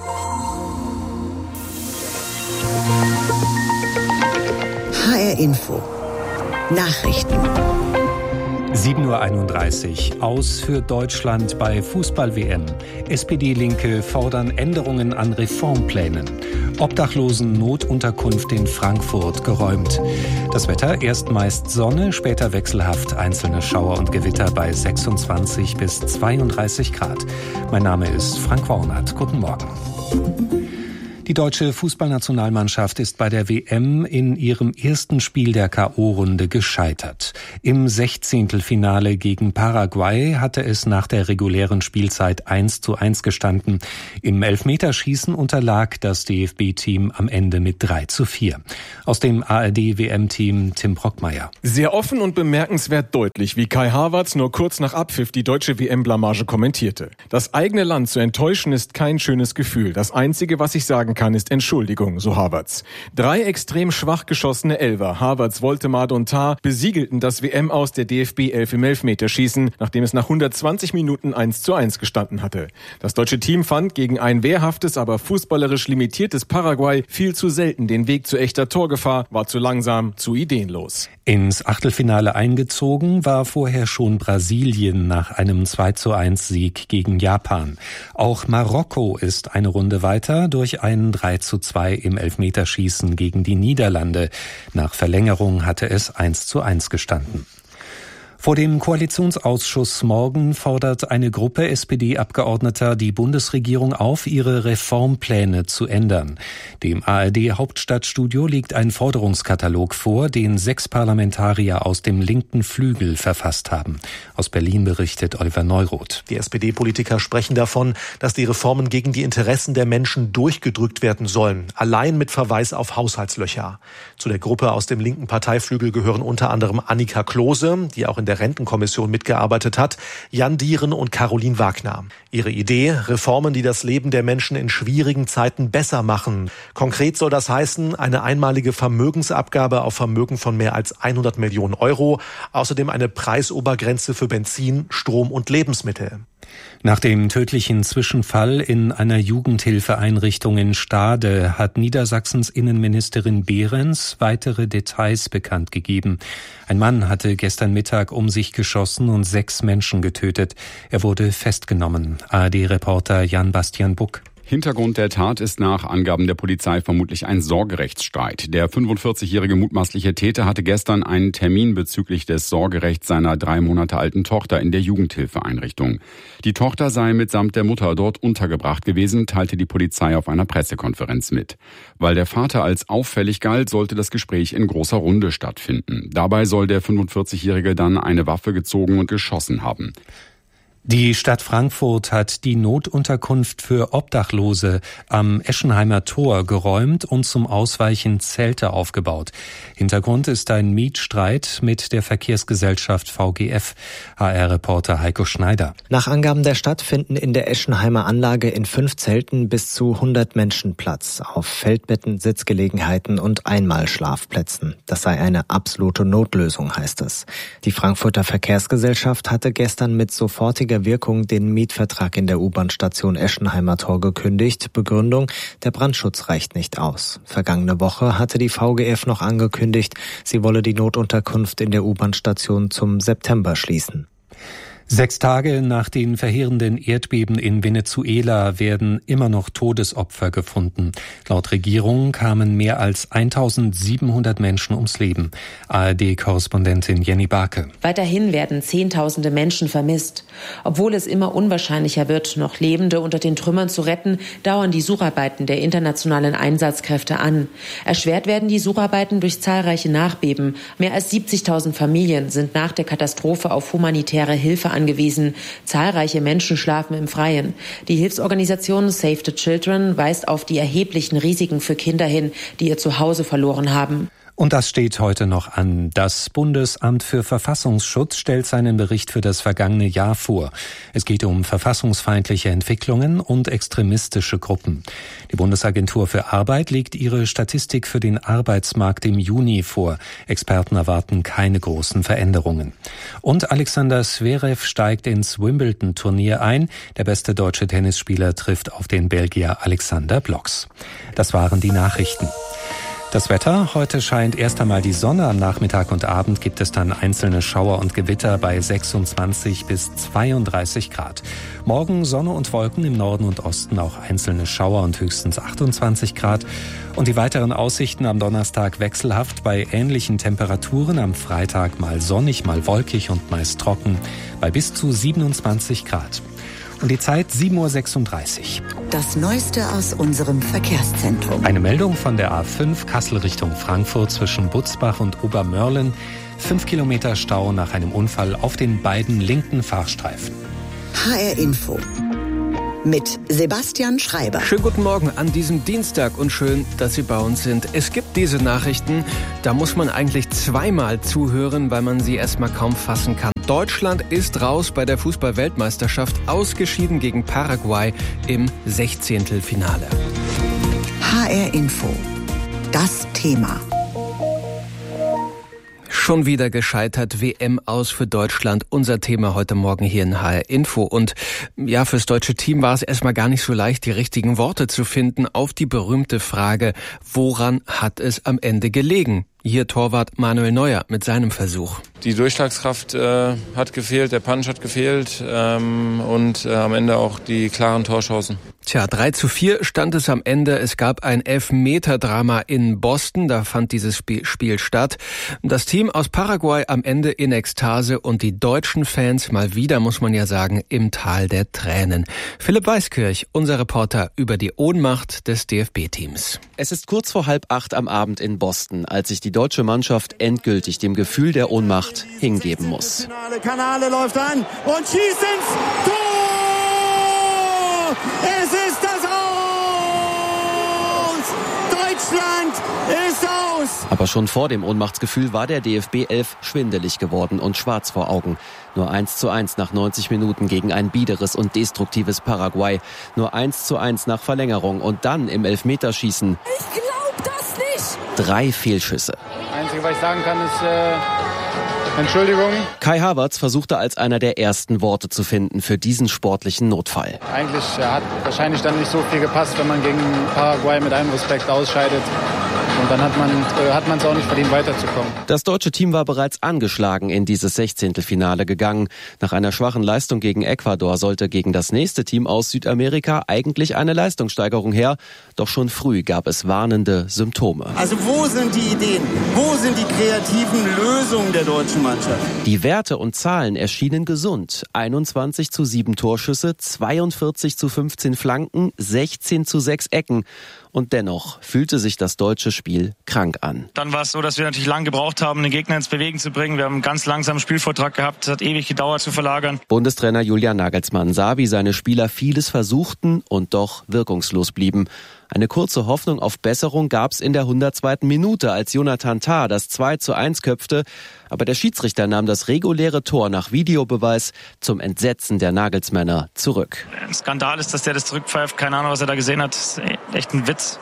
S12: H R Info. Nachrichten.
S1: sieben Uhr einunddreißig. Aus für Deutschland bei Fußball-W M. S P D-Linke fordern Änderungen an Reformplänen. Obdachlosen-Notunterkunft in Frankfurt geräumt. Das Wetter, erst meist Sonne, später wechselhaft. Einzelne Schauer und Gewitter bei sechsundzwanzig bis zweiunddreißig Grad. Mein Name ist Frank Wornert. Guten Morgen. Die deutsche Fußballnationalmannschaft ist bei der W M in ihrem ersten Spiel der K O-Runde gescheitert. Im Sechzehntelfinale gegen Paraguay hatte es nach der regulären Spielzeit eins zu eins gestanden. Im Elfmeterschießen unterlag das D F B-Team am Ende mit drei zu vier. Aus dem A R D-W M-Team Tim Brockmeier.
S6: Sehr offen und bemerkenswert deutlich, wie Kai Havertz nur kurz nach Abpfiff die deutsche W M-Blamage kommentierte. Das eigene Land zu enttäuschen ist kein schönes Gefühl. Das Einzige, was ich sagen kann, ist Entschuldigung, so Havertz. Drei extrem schwach geschossene Elfer, Havertz, Woltemade und Tah, besiegelten das W M-Aus der D F B-Elf im Elfmeterschießen, nachdem es nach hundertzwanzig Minuten eins zu eins gestanden hatte. Das deutsche Team fand gegen ein wehrhaftes, aber fußballerisch limitiertes Paraguay viel zu selten den Weg zu echter Torgefahr, war zu langsam, zu ideenlos.
S1: Ins Achtelfinale eingezogen war vorher schon Brasilien nach einem zwei zu eins Sieg gegen Japan. Auch Marokko ist eine Runde weiter durch einen drei zu zwei im Elfmeterschießen gegen die Niederlande. Nach Verlängerung hatte es eins zu eins gestanden. Vor dem Koalitionsausschuss morgen fordert eine Gruppe S P D-Abgeordneter die Bundesregierung auf, ihre Reformpläne zu ändern. Dem A R D-Hauptstadtstudio liegt ein Forderungskatalog vor, den sechs Parlamentarier aus dem linken Flügel verfasst haben. Aus Berlin berichtet Oliver Neuroth.
S9: Die S P D-Politiker sprechen davon, dass die Reformen gegen die Interessen der Menschen durchgedrückt werden sollen, allein mit Verweis auf Haushaltslöcher. Zu der Gruppe aus dem linken Parteiflügel gehören unter anderem Annika Klose, die auch in der Rentenkommission mitgearbeitet hat, Jan Dieren und Caroline Wagner. Ihre Idee, Reformen, die das Leben der Menschen in schwierigen Zeiten besser machen. Konkret soll das heißen, eine einmalige Vermögensabgabe auf Vermögen von mehr als hundert Millionen Euro, außerdem eine Preisobergrenze für Benzin, Strom und Lebensmittel.
S1: Nach dem tödlichen Zwischenfall in einer Jugendhilfeeinrichtung in Stade hat Niedersachsens Innenministerin Behrens weitere Details bekannt gegeben. Ein Mann hatte gestern Mittag um sich geschossen und sechs Menschen getötet. Er wurde festgenommen. A R D-Reporter Jan-Bastian Buck.
S14: Hintergrund der Tat ist nach Angaben der Polizei vermutlich ein Sorgerechtsstreit. Der fünfundvierzigjährige mutmaßliche Täter hatte gestern einen Termin bezüglich des Sorgerechts seiner drei Monate alten Tochter in der Jugendhilfeeinrichtung. Die Tochter sei mitsamt der Mutter dort untergebracht gewesen, teilte die Polizei auf einer Pressekonferenz mit. Weil der Vater als auffällig galt, sollte das Gespräch in großer Runde stattfinden. Dabei soll der fünfundvierzigjährige dann eine Waffe gezogen und geschossen haben.
S1: Die Stadt Frankfurt hat die Notunterkunft für Obdachlose am Eschenheimer Tor geräumt und zum Ausweichen Zelte aufgebaut. Hintergrund ist ein Mietstreit mit der Verkehrsgesellschaft V G F. H R-Reporter Heiko Schneider.
S15: Nach Angaben der Stadt finden in der Eschenheimer Anlage in fünf Zelten bis zu hundert Menschen Platz, auf Feldbetten, Sitzgelegenheiten und Einmalschlafplätzen. Das sei eine absolute Notlösung, heißt es. Die Frankfurter Verkehrsgesellschaft hatte gestern mit sofortiger Wirkung den Mietvertrag in der U-Bahn-Station Eschenheimer Tor gekündigt. Begründung: der Brandschutz reicht nicht aus. Vergangene Woche hatte die V G F noch angekündigt, sie wolle die Notunterkunft in der U-Bahn-Station zum September schließen.
S1: Sechs Tage nach den verheerenden Erdbeben in Venezuela werden immer noch Todesopfer gefunden. Laut Regierung kamen mehr als eintausendsiebenhundert Menschen ums Leben. A R D-Korrespondentin Jenny Barke.
S16: Weiterhin werden Zehntausende Menschen vermisst. Obwohl es immer unwahrscheinlicher wird, noch Lebende unter den Trümmern zu retten, dauern die Sucharbeiten der internationalen Einsatzkräfte an. Erschwert werden die Sucharbeiten durch zahlreiche Nachbeben. Mehr als siebzigtausend Familien sind nach der Katastrophe auf humanitäre Hilfe angewiesen. Zahlreiche Menschen schlafen im Freien. Die Hilfsorganisation Save the Children weist auf die erheblichen Risiken für Kinder hin, die ihr Zuhause verloren haben.
S1: Und das steht heute noch an. Das Bundesamt für Verfassungsschutz stellt seinen Bericht für das vergangene Jahr vor. Es geht um verfassungsfeindliche Entwicklungen und extremistische Gruppen. Die Bundesagentur für Arbeit legt ihre Statistik für den Arbeitsmarkt im Juni vor. Experten erwarten keine großen Veränderungen. Und Alexander Zverev steigt ins Wimbledon-Turnier ein. Der beste deutsche Tennisspieler trifft auf den Belgier Alexander Blocks. Das waren die Nachrichten. Das Wetter: Heute scheint erst einmal die Sonne. Am Nachmittag und Abend gibt es dann einzelne Schauer und Gewitter bei sechsundzwanzig bis zweiunddreißig Grad. Morgen Sonne und Wolken, im Norden und Osten auch einzelne Schauer und höchstens achtundzwanzig Grad. Und die weiteren Aussichten: am Donnerstag wechselhaft bei ähnlichen Temperaturen. Am Freitag mal sonnig, mal wolkig und meist trocken bei bis zu siebenundzwanzig Grad. Und die Zeit sieben Uhr sechsunddreißig.
S12: Das Neueste aus unserem Verkehrszentrum.
S1: Eine Meldung von der A fünf Kassel Richtung Frankfurt zwischen Butzbach und Obermörlen. Fünf Kilometer Stau nach einem Unfall auf den beiden linken Fahrstreifen.
S12: H R Info mit Sebastian Schreiber.
S2: Schönen guten Morgen an diesem Dienstag und schön, dass Sie bei uns sind. Es gibt diese Nachrichten, da muss man eigentlich zweimal zuhören, weil man sie erstmal kaum fassen kann. Deutschland ist raus bei der Fußball-Weltmeisterschaft, ausgeschieden gegen Paraguay im Sechzehntelfinale.
S12: H R Info, das Thema.
S2: Schon wieder gescheitert, W M aus für Deutschland. Unser Thema heute Morgen hier in H R Info. Und ja, fürs deutsche Team war es erstmal gar nicht so leicht, die richtigen Worte zu finden auf die berühmte Frage, woran hat es am Ende gelegen? Hier Torwart Manuel Neuer mit seinem Versuch.
S7: Die Durchschlagskraft äh, hat gefehlt, der Punch hat gefehlt ähm, und äh, am Ende auch die klaren Torchancen.
S2: Tja, drei zu vier stand es am Ende. Es gab ein Elfmeter-Drama in Boston, da fand dieses Spiel, Spiel statt. Das Team aus Paraguay am Ende in Ekstase und die deutschen Fans mal wieder, muss man ja sagen, im Tal der Tränen. Philipp Weiskirch, unser Reporter über die Ohnmacht des D F B-Teams.
S17: Es ist kurz vor halb acht am Abend in Boston, als sich die deutsche Mannschaft endgültig dem Gefühl der Ohnmacht hingeben muss.
S18: Kanale läuft an und schießt ins Tor! Es ist das Aus! Deutschland ist aus!
S17: Aber schon vor dem Ohnmachtsgefühl war der D F B elf schwindelig geworden und schwarz vor Augen. Nur eins zu eins nach neunzig Minuten gegen ein biederes und destruktives Paraguay. Nur eins zu eins nach Verlängerung und dann im Elfmeterschießen.
S18: Ich glaub das nicht!
S17: Drei Fehlschüsse.
S19: Einzige, was ich sagen kann, ist äh, Entschuldigung.
S17: Kai Havertz versuchte als einer der ersten Worte zu finden für diesen sportlichen Notfall.
S19: Eigentlich äh, hat wahrscheinlich dann nicht so viel gepasst, wenn man gegen Paraguay mit allem Respekt ausscheidet. Und dann hat man äh, hat man es auch nicht verdient, weiterzukommen.
S17: Das deutsche Team war bereits angeschlagen in dieses Sechzehntelfinale gegangen. Nach einer schwachen Leistung gegen Ecuador sollte gegen das nächste Team aus Südamerika eigentlich eine Leistungssteigerung her. Doch schon früh gab es warnende Symptome.
S18: Also wo sind die Ideen? Wo sind die kreativen Lösungen der deutschen Mannschaft?
S17: Die Werte und Zahlen erschienen gesund. einundzwanzig zu sieben Torschüsse, zweiundvierzig zu fünfzehn Flanken, sechzehn zu sechs Ecken. Und dennoch fühlte sich das deutsche Spiel krank an.
S20: Dann war es so, dass wir natürlich lange gebraucht haben, den Gegner ins Bewegen zu bringen. Wir haben einen ganz langsamen Spielvortrag gehabt. Es hat ewig gedauert zu verlagern.
S17: Bundestrainer Julian Nagelsmann sah, wie seine Spieler vieles versuchten und doch wirkungslos blieben. Eine kurze Hoffnung auf Besserung gab's in der hundertzweiten Minute, als Jonathan Tah das zwei zu eins köpfte. Aber der Schiedsrichter nahm das reguläre Tor nach Videobeweis zum Entsetzen der Nagelsmänner zurück.
S20: Ein Skandal ist, dass der das zurückpfeift. Keine Ahnung, was er da gesehen hat. Das ist echt ein Witz.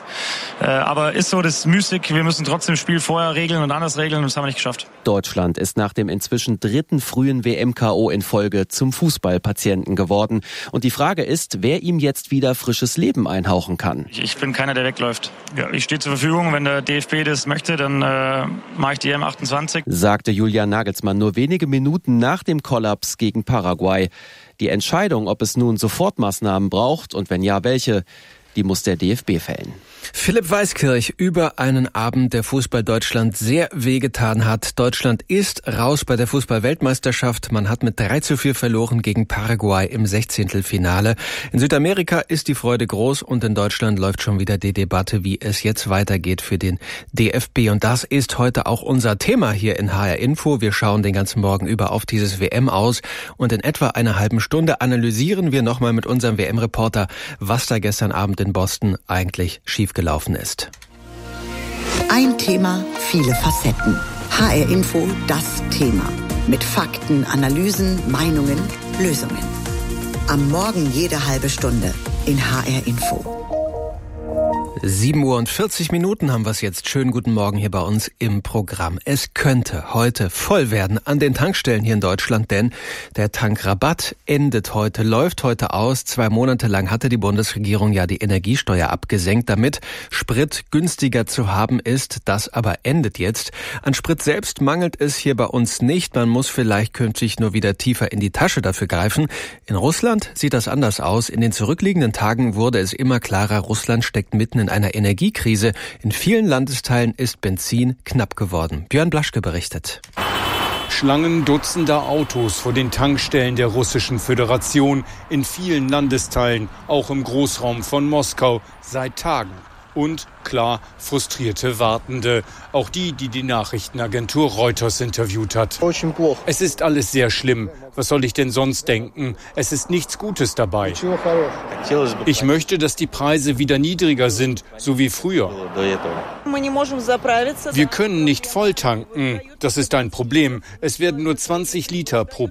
S20: Aber ist so, das ist müßig. Wir müssen trotzdem das Spiel vorher regeln und anders regeln. Und das haben wir nicht geschafft.
S17: Deutschland ist nach dem inzwischen dritten frühen W M-K O in Folge zum Fußballpatienten geworden. Und die Frage ist, wer ihm jetzt wieder frisches Leben einhauchen kann.
S20: Ich bin keiner, der wegläuft. Ja, ich stehe zur Verfügung. Wenn der D F B das möchte, dann äh, mache ich die E M achtundzwanzig.
S17: Sagte Julian Nagelsmann nur wenige Minuten nach dem Kollaps gegen Paraguay. Die Entscheidung, ob es nun Sofortmaßnahmen braucht und wenn ja, welche, die muss der D F B fällen.
S2: Philipp Weiskirch über einen Abend, der Fußball Deutschland sehr wehgetan hat. Deutschland ist raus bei der Fußball-Weltmeisterschaft. Man hat mit drei zu vier verloren gegen Paraguay im Sechzehntelfinale. In Südamerika ist die Freude groß und in Deutschland läuft schon wieder die Debatte, wie es jetzt weitergeht für den D F B. Und das ist heute auch unser Thema hier in H R Info. Wir schauen den ganzen Morgen über auf dieses W M aus und in etwa einer halben Stunde analysieren wir nochmal mit unserem W M-Reporter, was da gestern Abend in Boston eigentlich schief gelaufen ist.
S12: Ein Thema, viele Facetten. H R Info, das Thema. Mit Fakten, Analysen, Meinungen, Lösungen. Am Morgen jede halbe Stunde in H R Info.
S2: sieben Uhr und vierzig Minuten haben wir es jetzt. Schönen guten Morgen hier bei uns im Programm. Es könnte heute voll werden an den Tankstellen hier in Deutschland, denn der Tankrabatt endet heute, läuft heute aus. Zwei Monate lang hatte die Bundesregierung ja die Energiesteuer abgesenkt, damit Sprit günstiger zu haben ist. Das aber endet jetzt. An Sprit selbst mangelt es hier bei uns nicht. Man muss vielleicht künftig nur wieder tiefer in die Tasche dafür greifen. In Russland sieht das anders aus. In den zurückliegenden Tagen wurde es immer klarer, Russland steckt mitten in einer Energiekrise. In vielen Landesteilen ist Benzin knapp geworden. Björn Blaschke berichtet.
S3: Schlangen dutzender Autos vor den Tankstellen der Russischen Föderation in vielen Landesteilen, auch im Großraum von Moskau, seit Tagen. Und, klar, frustrierte Wartende. Auch die, die die Nachrichtenagentur Reuters interviewt hat. Es ist alles sehr schlimm. Was soll ich denn sonst denken? Es ist nichts Gutes dabei. Ich möchte, dass die Preise wieder niedriger sind, so wie früher. Wir können nicht voll tanken. Das ist ein Problem. Es werden nur zwanzig Liter pro